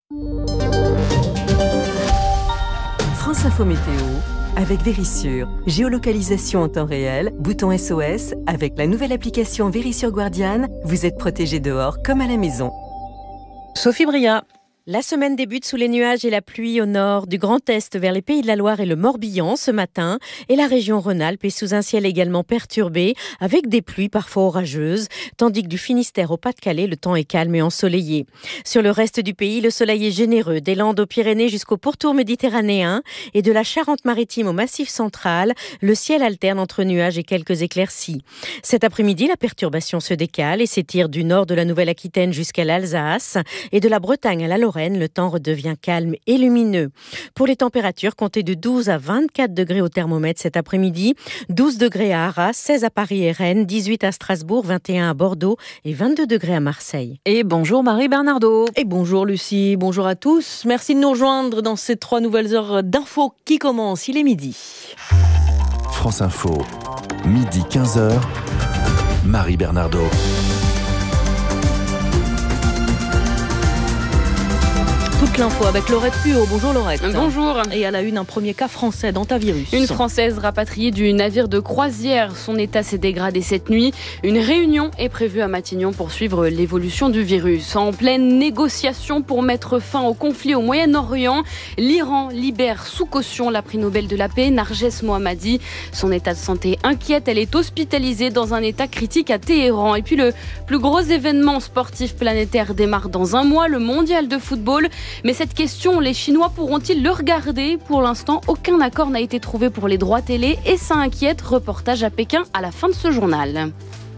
France Info Météo avec Vérissure. Géolocalisation en temps réel, bouton SOS. Avec la nouvelle application Vérissure Guardian, vous êtes protégé dehors comme à la maison. Sophie Bria. La semaine débute sous les nuages et la pluie au nord, du Grand Est vers les Pays de la Loire et le Morbihan ce matin. Et la région Rhône-Alpes est sous un ciel également perturbé, avec des pluies parfois orageuses, tandis que du Finistère au Pas-de-Calais, le temps est calme et ensoleillé. Sur le reste du pays, le soleil est généreux, des Landes aux Pyrénées jusqu'au pourtour méditerranéen, et de la Charente-Maritime au Massif central, le ciel alterne entre nuages et quelques éclaircies. Cet après-midi, la perturbation se décale et s'étire du nord de la Nouvelle-Aquitaine jusqu'à l'Alsace, et de la Bretagne à la Lorraine, le temps redevient calme et lumineux. Pour les températures, comptez de 12 à 24 degrés au thermomètre cet après-midi, 12 degrés à Arras, 16 à Paris et Rennes, 18 à Strasbourg, 21 à Bordeaux et 22 degrés à Marseille. Et bonjour Marie Bernardo. Et bonjour Lucie, bonjour à tous. Merci de nous rejoindre dans ces 3 nouvelles heures d'infos qui commencent. Il est midi. France Info, midi 15h, Marie Bernardo. Toute l'info avec Laurette Puot. Bonjour Laurette. Bonjour. Et à la une, un premier cas français d'hantavirus. Une Française rapatriée du navire de croisière. Son état s'est dégradé cette nuit. Une réunion est prévue à Matignon pour suivre l'évolution du virus. En pleine négociation pour mettre fin au conflit au Moyen-Orient, l'Iran libère sous caution la prix Nobel de la paix, Narges Mohammadi. Son état de santé inquiète. Elle est hospitalisée dans un état critique à Téhéran. Et puis le plus gros événement sportif planétaire démarre dans un mois, le mondial de football. Mais cette question, les Chinois pourront-ils le regarder ? Pour l'instant, aucun accord n'a été trouvé pour les droits télé et ça inquiète. Reportage à Pékin à la fin de ce journal.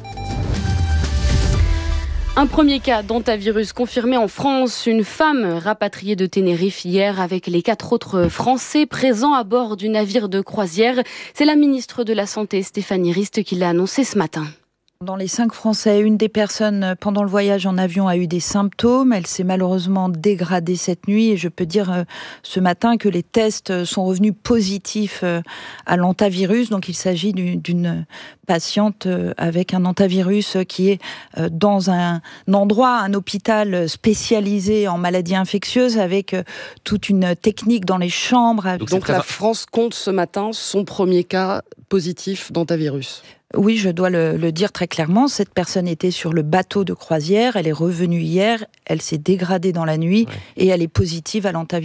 Un premier cas d'hantavirus confirmé en France. Une femme rapatriée de Tenerife hier avec les 4 autres Français présents à bord du navire de croisière. C'est la ministre de la Santé, Stéphanie Rist, qui l'a annoncé ce matin. Dans les 5 Français, une des personnes pendant le voyage en avion a eu des symptômes. Elle s'est malheureusement dégradée cette nuit et je peux dire ce matin que les tests sont revenus positifs à l'hantavirus. Donc il s'agit d'une patiente avec un hantavirus qui est dans un endroit, un hôpital spécialisé en maladies infectieuses avec toute une technique dans les chambres. Donc la France compte ce matin son premier cas positif d'hantavirus. Oui, je dois le dire très clairement. Cette personne était sur le bateau de croisière. Elle est revenue hier. Elle s'est dégradée dans la nuit et elle est positive à l'hantavirus.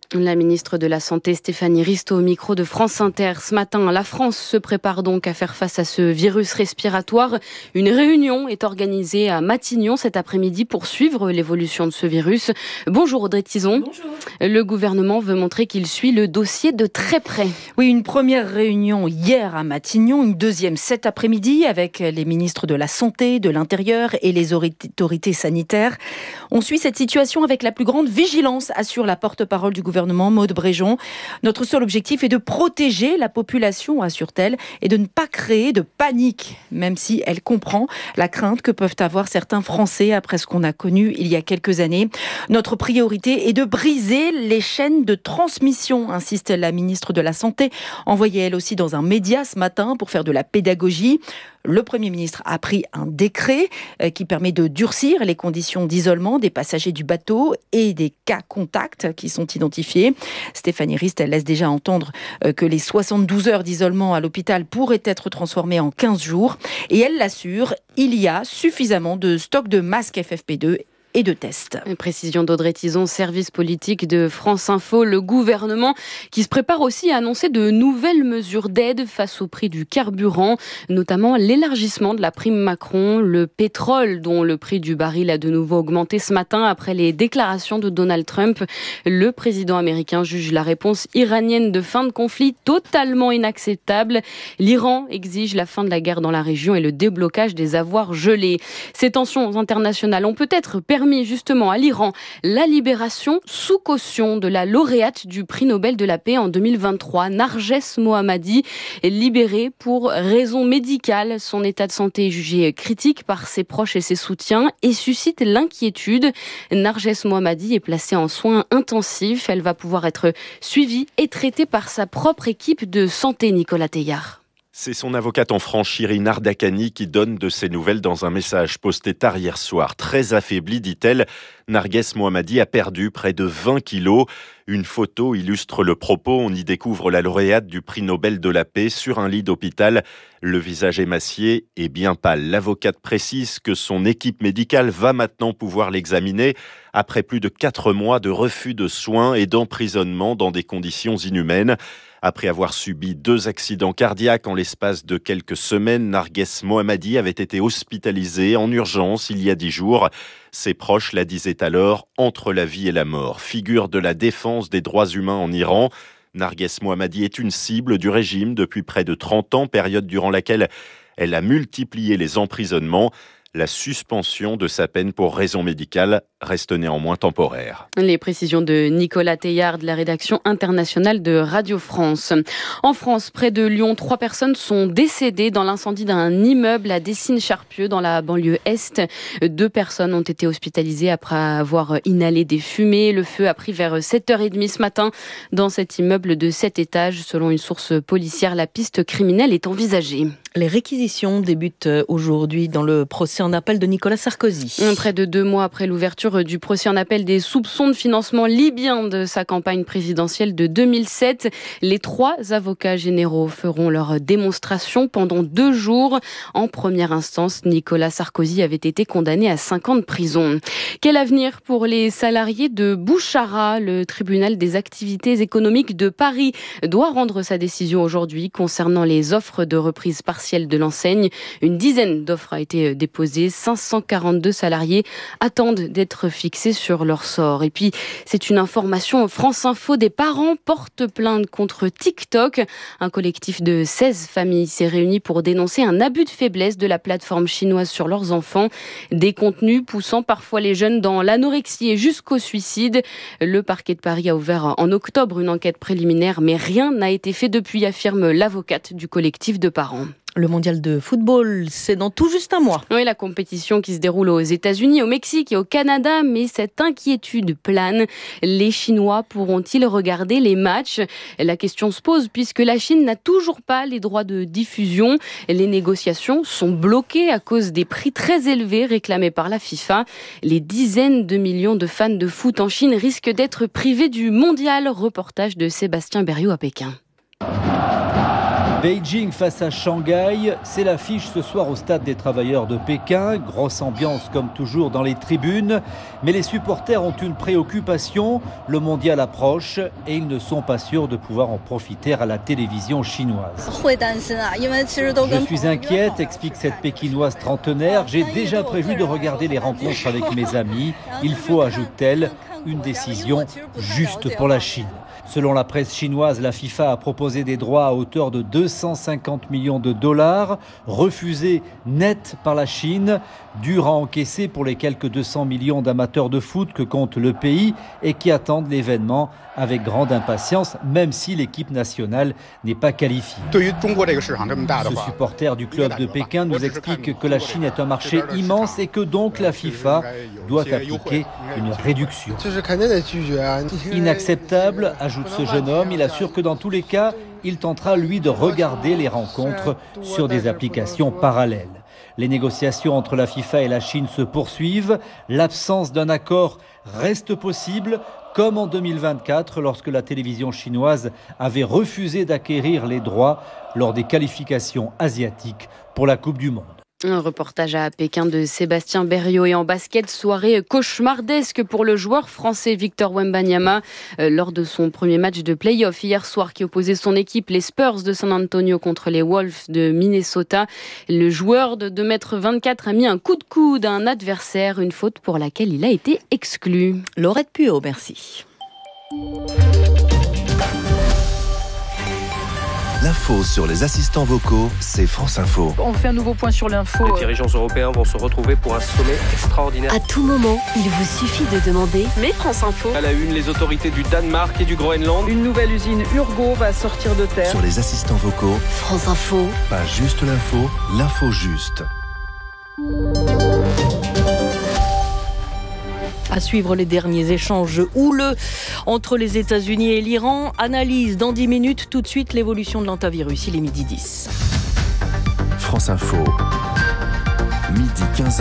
La ministre de la Santé, Stéphanie Risto, au micro de France Inter. Ce matin, la France se prépare donc à faire face à ce virus respiratoire. Une réunion est organisée à Matignon cet après-midi pour suivre l'évolution de ce virus. Bonjour Audrey Tizon. Bonjour. Le gouvernement veut montrer qu'il suit le dossier de très près. Oui, une première réunion hier à Matignon, une deuxième cet après-midi avec les ministres de la Santé, de l'Intérieur et les autorités sanitaires. On suit cette situation avec la plus grande vigilance, assure la porte-parole du gouvernement, Maude Bréjon. Notre seul objectif est de protéger la population, assure-t-elle, et de ne pas créer de panique, même si elle comprend la crainte que peuvent avoir certains Français après ce qu'on a connu il y a quelques années. Notre priorité est de briser les chaînes de transmission, insiste la ministre de la Santé, envoyée elle aussi dans un média ce matin pour faire de la pédagogie. Le Premier ministre a pris un décret qui permet de durcir les conditions d'isolement des passagers du bateau et des cas contacts qui sont identifiés. Stéphanie Rist, elle laisse déjà entendre que les 72 heures d'isolement à l'hôpital pourraient être transformées en 15 jours. Et elle l'assure, il y a suffisamment de stock de masques FFP2 et de tests. Précision d'Audrey Tizon, service politique de France Info. Le gouvernement qui se prépare aussi à annoncer de nouvelles mesures d'aide face au prix du carburant, notamment l'élargissement de la prime Macron, le pétrole dont le prix du baril a de nouveau augmenté ce matin après les déclarations de Donald Trump. Le président américain juge la réponse iranienne de fin de conflit totalement inacceptable. L'Iran exige la fin de la guerre dans la région et le déblocage des avoirs gelés. Ces tensions internationales ont peut-être permis justement à l'Iran la libération sous caution de la lauréate du prix Nobel de la paix en 2023, Narges Mohammadi, libérée pour raisons médicales. Son état de santé est jugé critique par ses proches et ses soutiens et suscite l'inquiétude. Narges Mohammadi est placée en soins intensifs. Elle va pouvoir être suivie et traitée par sa propre équipe de santé, Nicolas Teillard. C'est son avocate en France, Shirin Ardakani, qui donne de ses nouvelles dans un message posté tard hier soir. Très affaiblie, dit-elle, Narges Mohammadi a perdu près de 20 kilos. Une photo illustre le propos. On y découvre la lauréate du prix Nobel de la paix sur un lit d'hôpital. Le visage émacié et bien pâle. L'avocate précise que son équipe médicale va maintenant pouvoir l'examiner après plus de 4 mois de refus de soins et d'emprisonnement dans des conditions inhumaines. Après avoir subi 2 accidents cardiaques en l'espace de quelques semaines, Narges Mohammadi avait été hospitalisée en urgence il y a 10 jours. Ses proches la disaient alors entre la vie et la mort. Figure de la défense des droits humains en Iran, Narges Mohammadi est une cible du régime depuis près de 30 ans, période durant laquelle elle a multiplié les emprisonnements. La suspension de sa peine pour raison médicale reste néanmoins temporaire. Les précisions de Nicolas Teillard de la rédaction internationale de Radio France. En France, près de Lyon, 3 personnes sont décédées dans l'incendie d'un immeuble à Dessines-Charpieu dans la banlieue Est. 2 personnes ont été hospitalisées après avoir inhalé des fumées. Le feu a pris vers 7h30 ce matin dans cet immeuble de 7 étages. Selon une source policière, la piste criminelle est envisagée. Les réquisitions débutent aujourd'hui dans le procès en appel de Nicolas Sarkozy. Près de 2 mois après l'ouverture du procès en appel des soupçons de financement libyen de sa campagne présidentielle de 2007, les 3 avocats généraux feront leur démonstration pendant 2 jours. En première instance, Nicolas Sarkozy avait été condamné à 5 ans de prison. Quel avenir pour les salariés de Bouchara? Le tribunal des activités économiques de Paris doit rendre sa décision aujourd'hui concernant les offres de reprise partielle de l'enseigne. Une dizaine d'offres a été déposée. 542 salariés attendent d'être fixés sur leur sort. Et puis, c'est une information France Info. Des parents portent plainte contre TikTok. Un collectif de 16 familles s'est réuni pour dénoncer un abus de faiblesse de la plateforme chinoise sur leurs enfants. Des contenus poussant parfois les jeunes dans l'anorexie et jusqu'au suicide. Le parquet de Paris a ouvert en octobre une enquête préliminaire, mais rien n'a été fait depuis, affirme l'avocate du collectif de parents. Le mondial de football, c'est dans tout juste un mois. Oui, la compétition qui se déroule aux États-Unis, au Mexique et au Canada, mais cette inquiétude plane. Les Chinois pourront-ils regarder les matchs? La question se pose puisque la Chine n'a toujours pas les droits de diffusion. Les négociations sont bloquées à cause des prix très élevés réclamés par la FIFA. Les dizaines de millions de fans de foot en Chine risquent d'être privés du mondial. Reportage de Sébastien Berriot à Pékin. Beijing face à Shanghai, c'est l'affiche ce soir au stade des travailleurs de Pékin. Grosse ambiance comme toujours dans les tribunes. Mais les supporters ont une préoccupation. Le mondial approche et ils ne sont pas sûrs de pouvoir en profiter à la télévision chinoise. Je suis inquiète, explique cette Pékinoise trentenaire. J'ai déjà prévu de regarder les rencontres avec mes amis. Il faut, ajoute-t-elle, une décision juste pour la Chine. Selon la presse chinoise, la FIFA a proposé des droits à hauteur de 250 millions de dollars, refusés net par la Chine, dur à encaisser pour les quelques 200 millions d'amateurs de foot que compte le pays et qui attendent l'événement avec grande impatience, même si l'équipe nationale n'est pas qualifiée. Ce supporter du club de Pékin nous explique que la Chine est un marché immense et que donc la FIFA doit appliquer une réduction. Inacceptable, ajoute ce jeune homme. Il assure que dans tous les cas, il tentera lui de regarder les rencontres sur des applications parallèles. Les négociations entre la FIFA et la Chine se poursuivent. L'absence d'un accord reste possible, comme en 2024, lorsque la télévision chinoise avait refusé d'acquérir les droits lors des qualifications asiatiques pour la Coupe du Monde. Un reportage à Pékin de Sébastien Berriot. Et en basket, soirée cauchemardesque pour le joueur français Victor Wembanyama lors de son premier match de play-off hier soir qui opposait son équipe, les Spurs de San Antonio, contre les Wolves de Minnesota. Le joueur de 2,24 m a mis un coup de coude à un adversaire, une faute pour laquelle il a été exclu. Laurette Puot, merci. L'info sur les assistants vocaux, c'est France Info. On fait un nouveau point sur l'info. Les dirigeants européens vont se retrouver pour un sommet extraordinaire. À tout moment, il vous suffit de demander. Mais France Info. À la une, les autorités du Danemark et du Groenland. Une nouvelle usine Urgo va sortir de terre. Sur les assistants vocaux, France Info. Pas juste l'info, l'info juste. À suivre les derniers échanges houleux entre les États-Unis et l'Iran. Analyse dans 10 minutes. Tout de suite, l'évolution de l'antivirus. Il est 12h10. France Info, 12h15,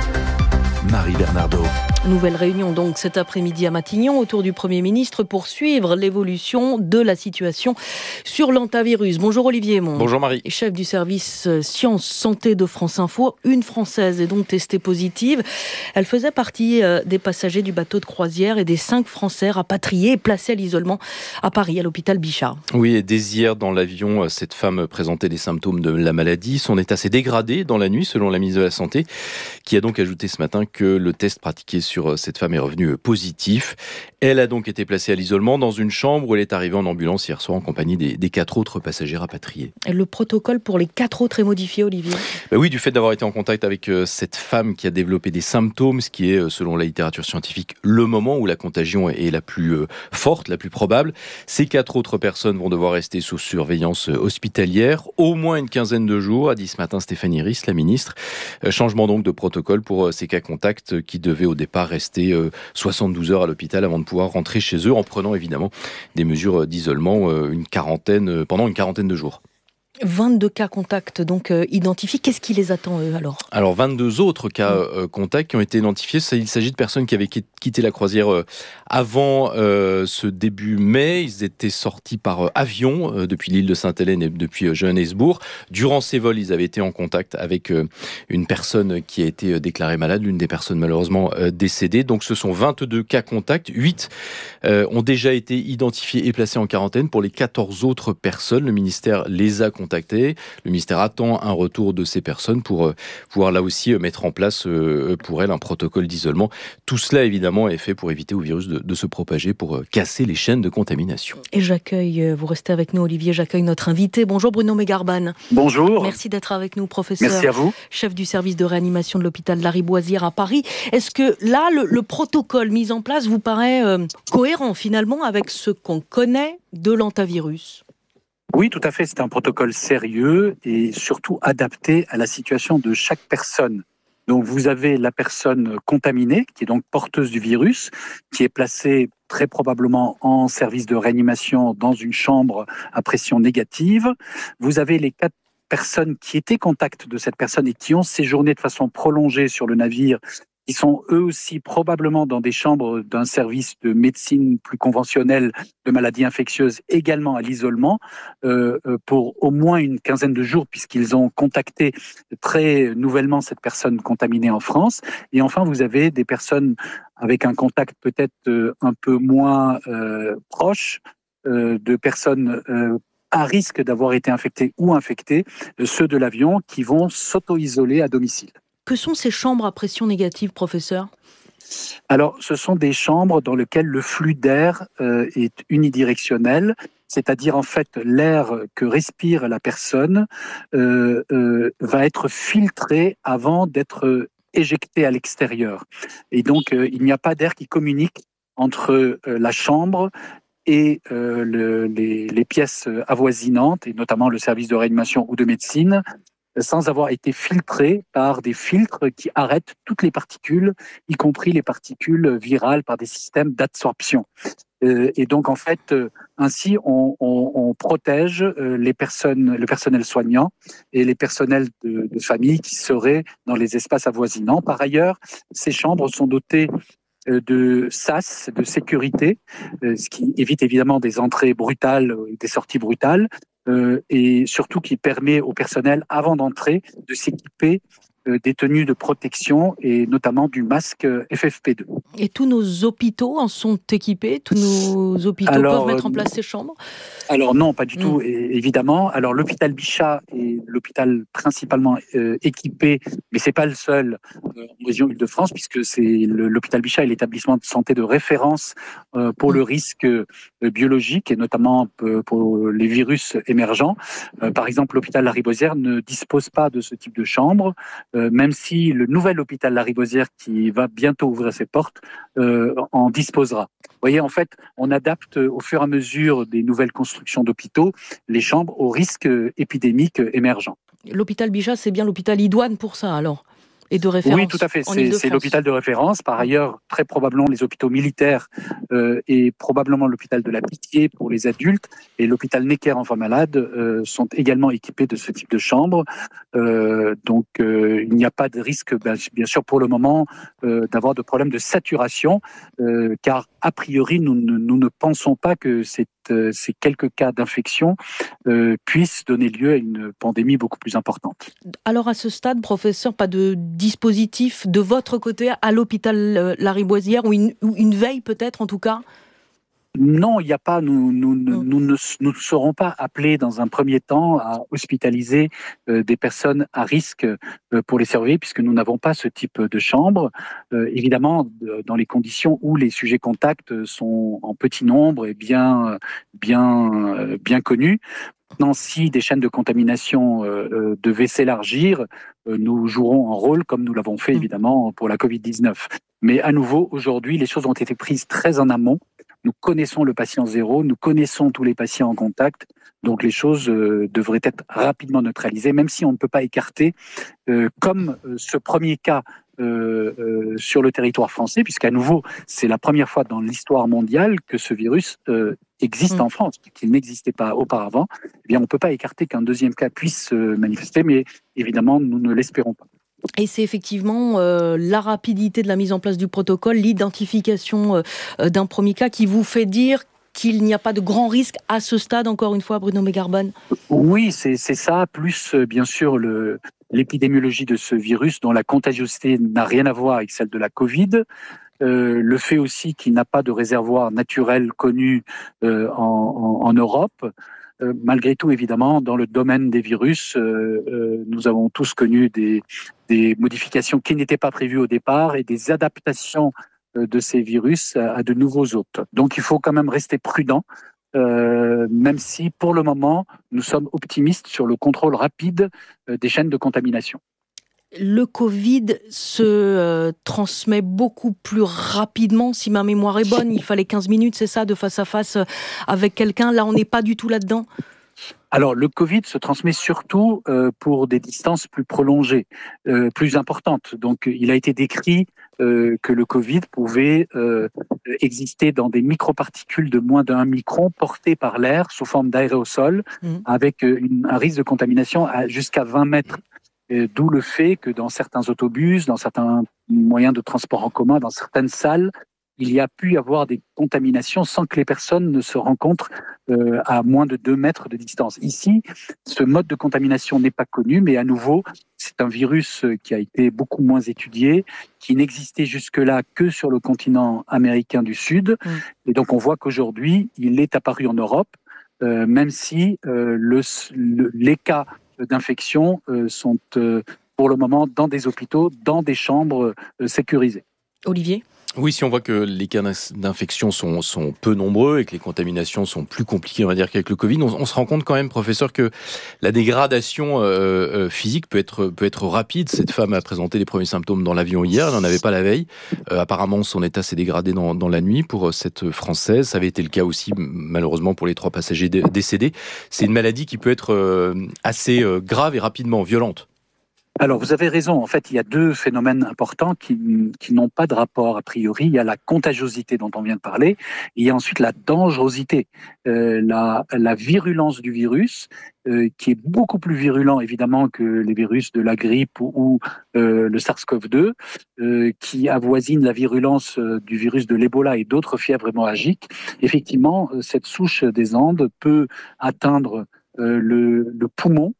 Marie Bernardo. Nouvelle réunion donc cet après-midi à Matignon autour du Premier ministre pour suivre l'évolution de la situation sur l'antivirus. Bonjour Olivier Aymon. Bonjour Marie. Chef du service Sciences Santé de France Info. Une Française est donc testée positive. Elle faisait partie des passagers du bateau de croisière et des 5 Français rapatriés et placés à l'isolement à Paris, à l'hôpital Bichat. Oui, et dès hier dans l'avion, cette femme présentait des symptômes de la maladie. Son état s'est dégradé dans la nuit selon la ministre de la Santé qui a donc ajouté ce matin que le test pratiqué sur cette femme est revenu positif. Elle a donc été placée à l'isolement dans une chambre où elle est arrivée en ambulance hier soir en compagnie des 4 autres passagers rapatriés. Et le protocole pour les 4 autres est modifié, Olivier ? Oui, du fait d'avoir été en contact avec cette femme qui a développé des symptômes, ce qui est, selon la littérature scientifique, le moment où la contagion est la plus forte, la plus probable. Ces 4 autres personnes vont devoir rester sous surveillance hospitalière au moins une quinzaine de jours, a dit ce matin Stéphanie Risse, la ministre. Changement donc de protocole pour ces cas contacts qui devaient au départ rester 72 heures à l'hôpital avant de pouvoir rentrer chez eux en prenant évidemment des mesures d'isolement pendant une quarantaine de jours. 22 cas contacts donc identifiés. Qu'est-ce qui les attend eux alors 22 autres cas contacts qui ont été identifiés. Il s'agit de personnes qui avaient quitté la croisière avant ce début mai. Ils étaient sortis par avion depuis l'île de Sainte-Hélène et depuis Johannesburg. Durant ces vols, ils avaient été en contact avec une personne qui a été déclarée malade, l'une des personnes malheureusement décédées. Donc ce sont 22 cas contacts. 8 ont déjà été identifiés et placés en quarantaine. Pour les 14 autres personnes, le ministère les a contactés. Le ministère attend un retour de ces personnes pour pouvoir là aussi mettre en place pour elles un protocole d'isolement. Tout cela évidemment est fait pour éviter au virus de se propager, pour casser les chaînes de contamination. Et j'accueille, vous restez avec nous Olivier, j'accueille notre invité. Bonjour Bruno Megarban. Bonjour. Merci d'être avec nous, professeur. Merci à vous. Chef du service de réanimation de l'hôpital Lariboisière à Paris. Est-ce que là, le protocole mis en place vous paraît cohérent finalement avec ce qu'on connaît de l'antivirus ? Oui, tout à fait. C'est un protocole sérieux et surtout adapté à la situation de chaque personne. Donc, vous avez la personne contaminée, qui est donc porteuse du virus, qui est placée très probablement en service de réanimation dans une chambre à pression négative. Vous avez les 4 personnes qui étaient contact de cette personne et qui ont séjourné de façon prolongée sur le navire, qui sont eux aussi probablement dans des chambres d'un service de médecine plus conventionnel de maladies infectieuses, également à l'isolement, pour au moins une quinzaine de jours, puisqu'ils ont contacté très nouvellement cette personne contaminée en France. Et enfin, vous avez des personnes avec un contact peut-être un peu moins proche, de personnes à risque d'avoir été infectées ou infectées, ceux de l'avion, qui vont s'auto-isoler à domicile. Que sont ces chambres à pression négative, professeur ? Alors, ce sont des chambres dans lesquelles le flux d'air est unidirectionnel, c'est-à-dire en fait l'air que respire la personne va être filtré avant d'être éjecté à l'extérieur. Et donc, il n'y a pas d'air qui communique entre la chambre et les pièces avoisinantes, et notamment le service de réanimation ou de médecine, sans avoir été filtré par des filtres qui arrêtent toutes les particules, y compris les particules virales, par des systèmes d'absorption. Et donc, en fait, ainsi, on protège le personnel soignant et les personnels de famille qui seraient dans les espaces avoisinants. Par ailleurs, ces chambres sont dotées de sas, de sécurité, ce qui évite évidemment des entrées brutales, des sorties brutales, et surtout qui permet au personnel, avant d'entrer, de s'équiper des tenues de protection et notamment du masque FFP2. Et tous nos hôpitaux en sont équipés ? Tous nos hôpitaux peuvent mettre en place ces chambres ? Alors non, pas du tout, évidemment. Alors l'hôpital Bichat est l'hôpital principalement équipé, mais c'est pas le seul en région Île-de-France, puisque c'est l'hôpital Bichat est l'établissement de santé de référence pour le risque biologique et notamment pour les virus émergents. Par exemple, l'hôpital Lariboisière ne dispose pas de ce type de chambre, même si le nouvel hôpital Lariboisière, qui va bientôt ouvrir ses portes, en disposera. Vous voyez, en fait, on adapte au fur et à mesure des nouvelles constructions d'hôpitaux les chambres aux risques épidémiques émergents. L'hôpital Bichat, c'est bien l'hôpital idoine pour ça, alors ? Et de référence. Oui, tout à fait. C'est l'hôpital de référence. Par ailleurs, très probablement les hôpitaux militaires et probablement l'hôpital de la Pitié pour les adultes et l'hôpital Necker enfants malades sont également équipés de ce type de chambre. Donc, il n'y a pas de risque, bien sûr, pour le moment, d'avoir de problèmes de saturation, car a priori, nous ne pensons pas que ces quelques cas d'infection puissent donner lieu à une pandémie beaucoup plus importante. Alors à ce stade, professeur, pas de dispositif de votre côté à l'hôpital Lariboisière ou une veille peut-être en tout cas ? Non, il n'y a pas. Nous ne serons pas appelés dans un premier temps à hospitaliser des personnes à risque pour les surveiller, puisque nous n'avons pas ce type de chambre. Évidemment, dans les conditions où les sujets contacts sont en petit nombre et bien connus. Maintenant, si des chaînes de contamination devaient s'élargir, nous jouerons un rôle comme nous l'avons fait évidemment pour la Covid-19. Mais à nouveau, aujourd'hui, les choses ont été prises très en amont. Nous connaissons le patient zéro, nous connaissons tous les patients en contact, donc les choses devraient être rapidement neutralisées, même si on ne peut pas écarter, comme ce premier cas sur le territoire français, puisqu'à nouveau, c'est la première fois dans l'histoire mondiale que ce virus existe en France, qu'il n'existait pas auparavant. Eh bien, on ne peut pas écarter qu'un deuxième cas puisse se manifester, mais évidemment, nous ne l'espérons pas. Et c'est effectivement la rapidité de la mise en place du protocole, l'identification d'un premier cas qui vous fait dire qu'il n'y a pas de grand risque à ce stade, encore une fois, Bruno Megarbonne ? Oui, c'est ça, plus bien sûr l'épidémiologie de ce virus dont la contagiosité n'a rien à voir avec celle de la Covid. Le fait aussi qu'il n'a pas de réservoir naturel connu en Europe. Malgré tout, évidemment, dans le domaine des virus, nous avons tous connu des modifications qui n'étaient pas prévues au départ et des adaptations de ces virus à de nouveaux hôtes. Donc, il faut quand même rester prudent, même si, pour le moment, nous sommes optimistes sur le contrôle rapide des chaînes de contamination. Le Covid se transmet beaucoup plus rapidement, si ma mémoire est bonne. Il fallait 15 minutes, c'est ça, de face à face avec quelqu'un. Là, on n'est pas du tout là-dedans. Alors, le Covid se transmet surtout pour des distances plus prolongées, plus importantes. Donc, il a été décrit que le Covid pouvait exister dans des microparticules de moins d'1 micron portées par l'air sous forme d'aéréosol, avec un risque de contamination jusqu'à 20 mètres. D'où le fait que dans certains autobus, dans certains moyens de transport en commun, dans certaines salles, il y a pu y avoir des contaminations sans que les personnes ne se rencontrent à moins de 2 mètres de distance. Ici, ce mode de contamination n'est pas connu, mais à nouveau, c'est un virus qui a été beaucoup moins étudié, qui n'existait jusque-là que sur le continent américain du Sud. Et donc, on voit qu'aujourd'hui, il est apparu en Europe, même si les cas d'infection sont pour le moment dans des hôpitaux, dans des chambres sécurisées. Olivier ? Oui, si on voit que les cas d'infection sont peu nombreux et que les contaminations sont plus compliquées, on va dire, qu'avec le Covid, on se rend compte quand même, professeur, que la dégradation physique peut être rapide. Cette femme a présenté les premiers symptômes dans l'avion hier, elle n'en avait pas la veille. Apparemment, son état s'est dégradé dans la nuit pour cette Française. Ça avait été le cas aussi, malheureusement, pour les 3 passagers décédés. C'est une maladie qui peut être assez grave et rapidement violente. Alors, vous avez raison. En fait, il y a 2 phénomènes importants qui n'ont pas de rapport a priori. Il y a la contagiosité dont on vient de parler. Et il y a ensuite la dangerosité, la virulence du virus, qui est beaucoup plus virulent, évidemment, que les virus de la grippe ou le SARS-CoV-2, qui avoisine la virulence du virus de l'Ebola et d'autres fièvres hémorragiques. Effectivement, cette souche des Andes peut atteindre le poumon,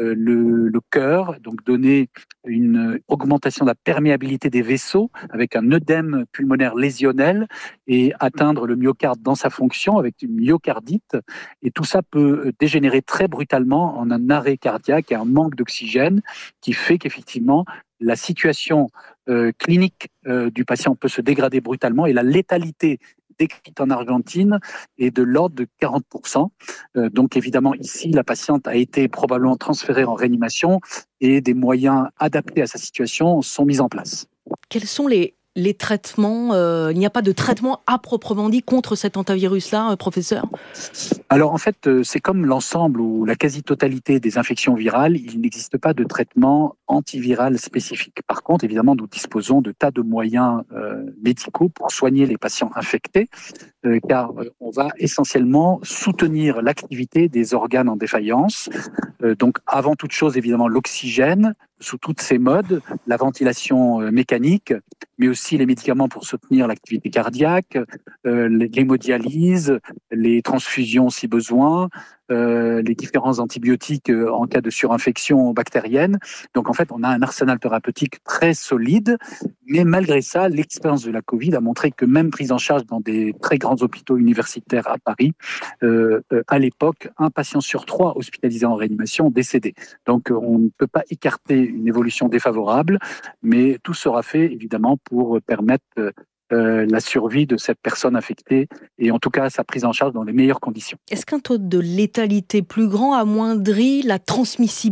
le cœur, donc donner une augmentation de la perméabilité des vaisseaux avec un œdème pulmonaire lésionnel et atteindre le myocarde dans sa fonction avec une myocardite. Et tout ça peut dégénérer très brutalement en un arrêt cardiaque et un manque d'oxygène qui fait qu'effectivement, la situation clinique du patient peut se dégrader brutalement et la létalité décrite en Argentine est de l'ordre de 40%. Donc évidemment, ici, la patiente a été probablement transférée en réanimation et des moyens adaptés à sa situation sont mis en place. Quels sont les traitements il n'y a pas de traitement à proprement dit contre cet hantavirus-là, professeur ? Alors en fait, c'est comme l'ensemble ou la quasi-totalité des infections virales, il n'existe pas de traitement antiviral spécifique. Par contre, évidemment, nous disposons de tas de moyens médicaux pour soigner les patients infectés, car on va essentiellement soutenir l'activité des organes en défaillance. Donc avant toute chose, évidemment, l'oxygène sous toutes ses modes, la ventilation mécanique, mais aussi les médicaments pour soutenir l'activité cardiaque, l'hémodialyse, les transfusions si besoin, les différents antibiotiques en cas de surinfection bactérienne. Donc en fait, on a un arsenal thérapeutique très solide, mais malgré ça, l'expérience de la Covid a montré que même prise en charge dans des très grands hôpitaux universitaires à Paris, à l'époque, 1 patient sur 3 hospitalisé en réanimation décédé. Donc on ne peut pas écarter une évolution défavorable, mais tout sera fait évidemment pour permettre la survie de cette personne infectée et en tout cas sa prise en charge dans les meilleures conditions. Est-ce qu'un taux de létalité plus grand amoindrit la transmissibilité ?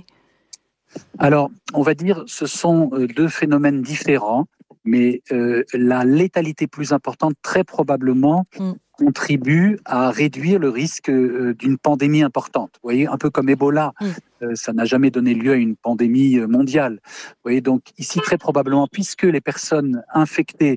Alors, on va dire ce sont 2 phénomènes différents, mais la létalité plus importante, très probablement, contribue à réduire le risque d'une pandémie importante. Vous voyez, un peu comme Ebola. Ça n'a jamais donné lieu à une pandémie mondiale. Vous voyez, donc ici, très probablement, puisque les personnes infectées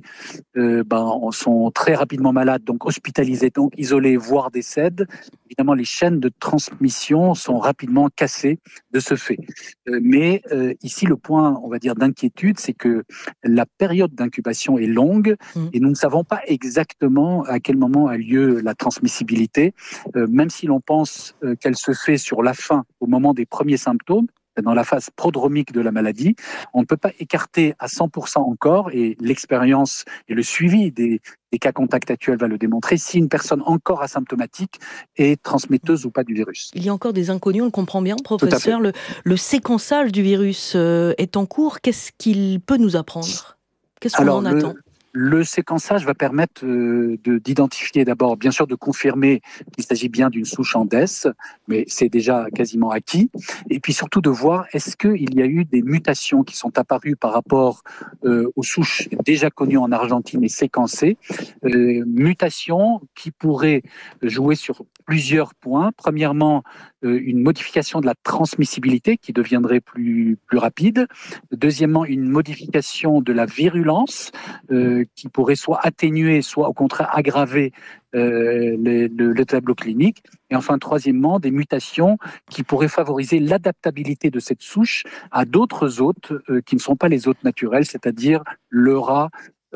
sont très rapidement malades, donc hospitalisées, donc isolées, voire décèdent, évidemment, les chaînes de transmission sont rapidement cassées de ce fait. Mais ici, le point, on va dire, d'inquiétude, c'est que la période d'incubation est longue et nous ne savons pas exactement à quel moment a lieu la transmissibilité, même si l'on pense qu'elle se fait sur la fin, au moment des premiers symptômes, dans la phase prodromique de la maladie. On ne peut pas écarter à 100% encore, et l'expérience et le suivi des cas contacts actuels va le démontrer, si une personne encore asymptomatique est transmetteuse ou pas du virus. Il y a encore des inconnus, on le comprend bien, professeur. Le séquençage du virus est en cours. Qu'est-ce qu'il peut nous apprendre ? Qu'est-ce qu'on en attend ? Le séquençage va permettre d'identifier d'abord, bien sûr, de confirmer qu'il s'agit bien d'une souche Andes, mais c'est déjà quasiment acquis. Et puis surtout de voir est-ce qu'il y a eu des mutations qui sont apparues par rapport aux souches déjà connues en Argentine et séquencées, mutations qui pourraient jouer sur plusieurs points. Premièrement, une modification de la transmissibilité qui deviendrait plus rapide. Deuxièmement, une modification de la virulence qui pourrait soit atténuer, soit au contraire aggraver le tableau clinique. Et enfin, troisièmement, des mutations qui pourraient favoriser l'adaptabilité de cette souche à d'autres hôtes qui ne sont pas les hôtes naturels, c'est-à-dire le rat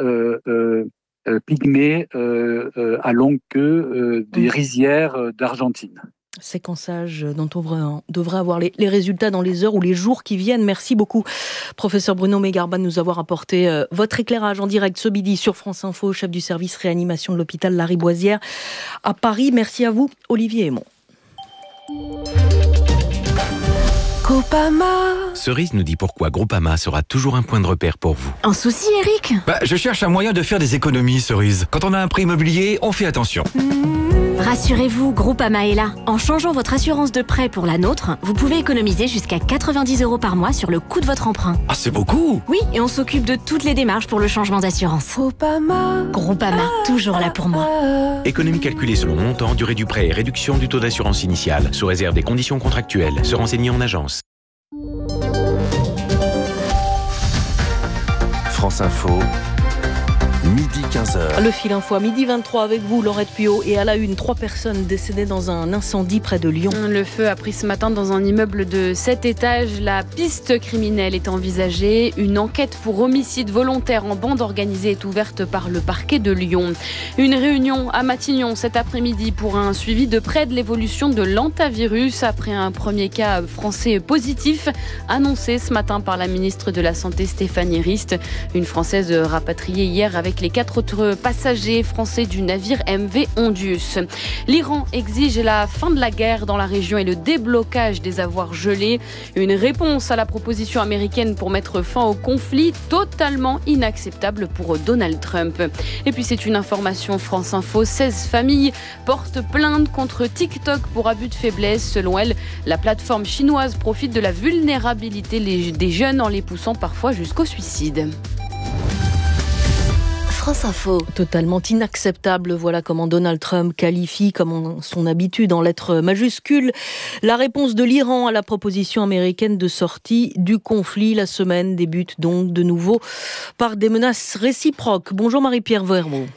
pygmée à longue queue des rizières d'Argentine. Séquençage dont on devrait avoir les résultats dans les heures ou les jours qui viennent. Merci beaucoup, professeur Bruno Megarba, de nous avoir apporté votre éclairage en direct ce midi sur France Info, chef du service réanimation de l'hôpital Lariboisière à Paris. Merci à vous, Olivier Aymon. Groupama. Cerise nous dit pourquoi Groupama sera toujours un point de repère pour vous. Un souci, Eric ? Je cherche un moyen de faire des économies, Cerise. Quand on a un prêt immobilier, on fait attention. Rassurez-vous, Groupama est là. En changeant votre assurance de prêt pour la nôtre, vous pouvez économiser jusqu'à 90 € par mois sur le coût de votre emprunt. Ah, c'est beaucoup! Oui, et on s'occupe de toutes les démarches pour le changement d'assurance. Groupama, toujours là pour moi. Économie calculée selon montant, durée du prêt et réduction du taux d'assurance initiale, sous réserve des conditions contractuelles. Se renseigner en agence. France Info, midi 15h. Le fil info à midi 23 avec vous, Laurette Puot. Et à la une, 3 personnes décédées dans un incendie près de Lyon. Le feu a pris ce matin dans un immeuble de 7 étages. La piste criminelle est envisagée. Une enquête pour homicide volontaire en bande organisée est ouverte par le parquet de Lyon. Une réunion à Matignon cet après-midi pour un suivi de près de l'évolution de l'hantavirus après un premier cas français positif annoncé ce matin par la ministre de la Santé Stéphanie Rist. Une Française rapatriée hier avec les 4 autres passagers français du navire MV Ondius. L'Iran exige la fin de la guerre dans la région et le déblocage des avoirs gelés. Une réponse à la proposition américaine pour mettre fin au conflit totalement inacceptable pour Donald Trump. Et puis c'est une information France Info, 16 familles portent plainte contre TikTok pour abus de faiblesse. Selon elle, la plateforme chinoise profite de la vulnérabilité des jeunes en les poussant parfois jusqu'au suicide. France Info. Totalement inacceptable, voilà comment Donald Trump qualifie, comme en son habitude, en lettres majuscules, la réponse de l'Iran à la proposition américaine de sortie du conflit. La semaine débute donc de nouveau par des menaces réciproques. Bonjour Marie-Pierre Verbeau.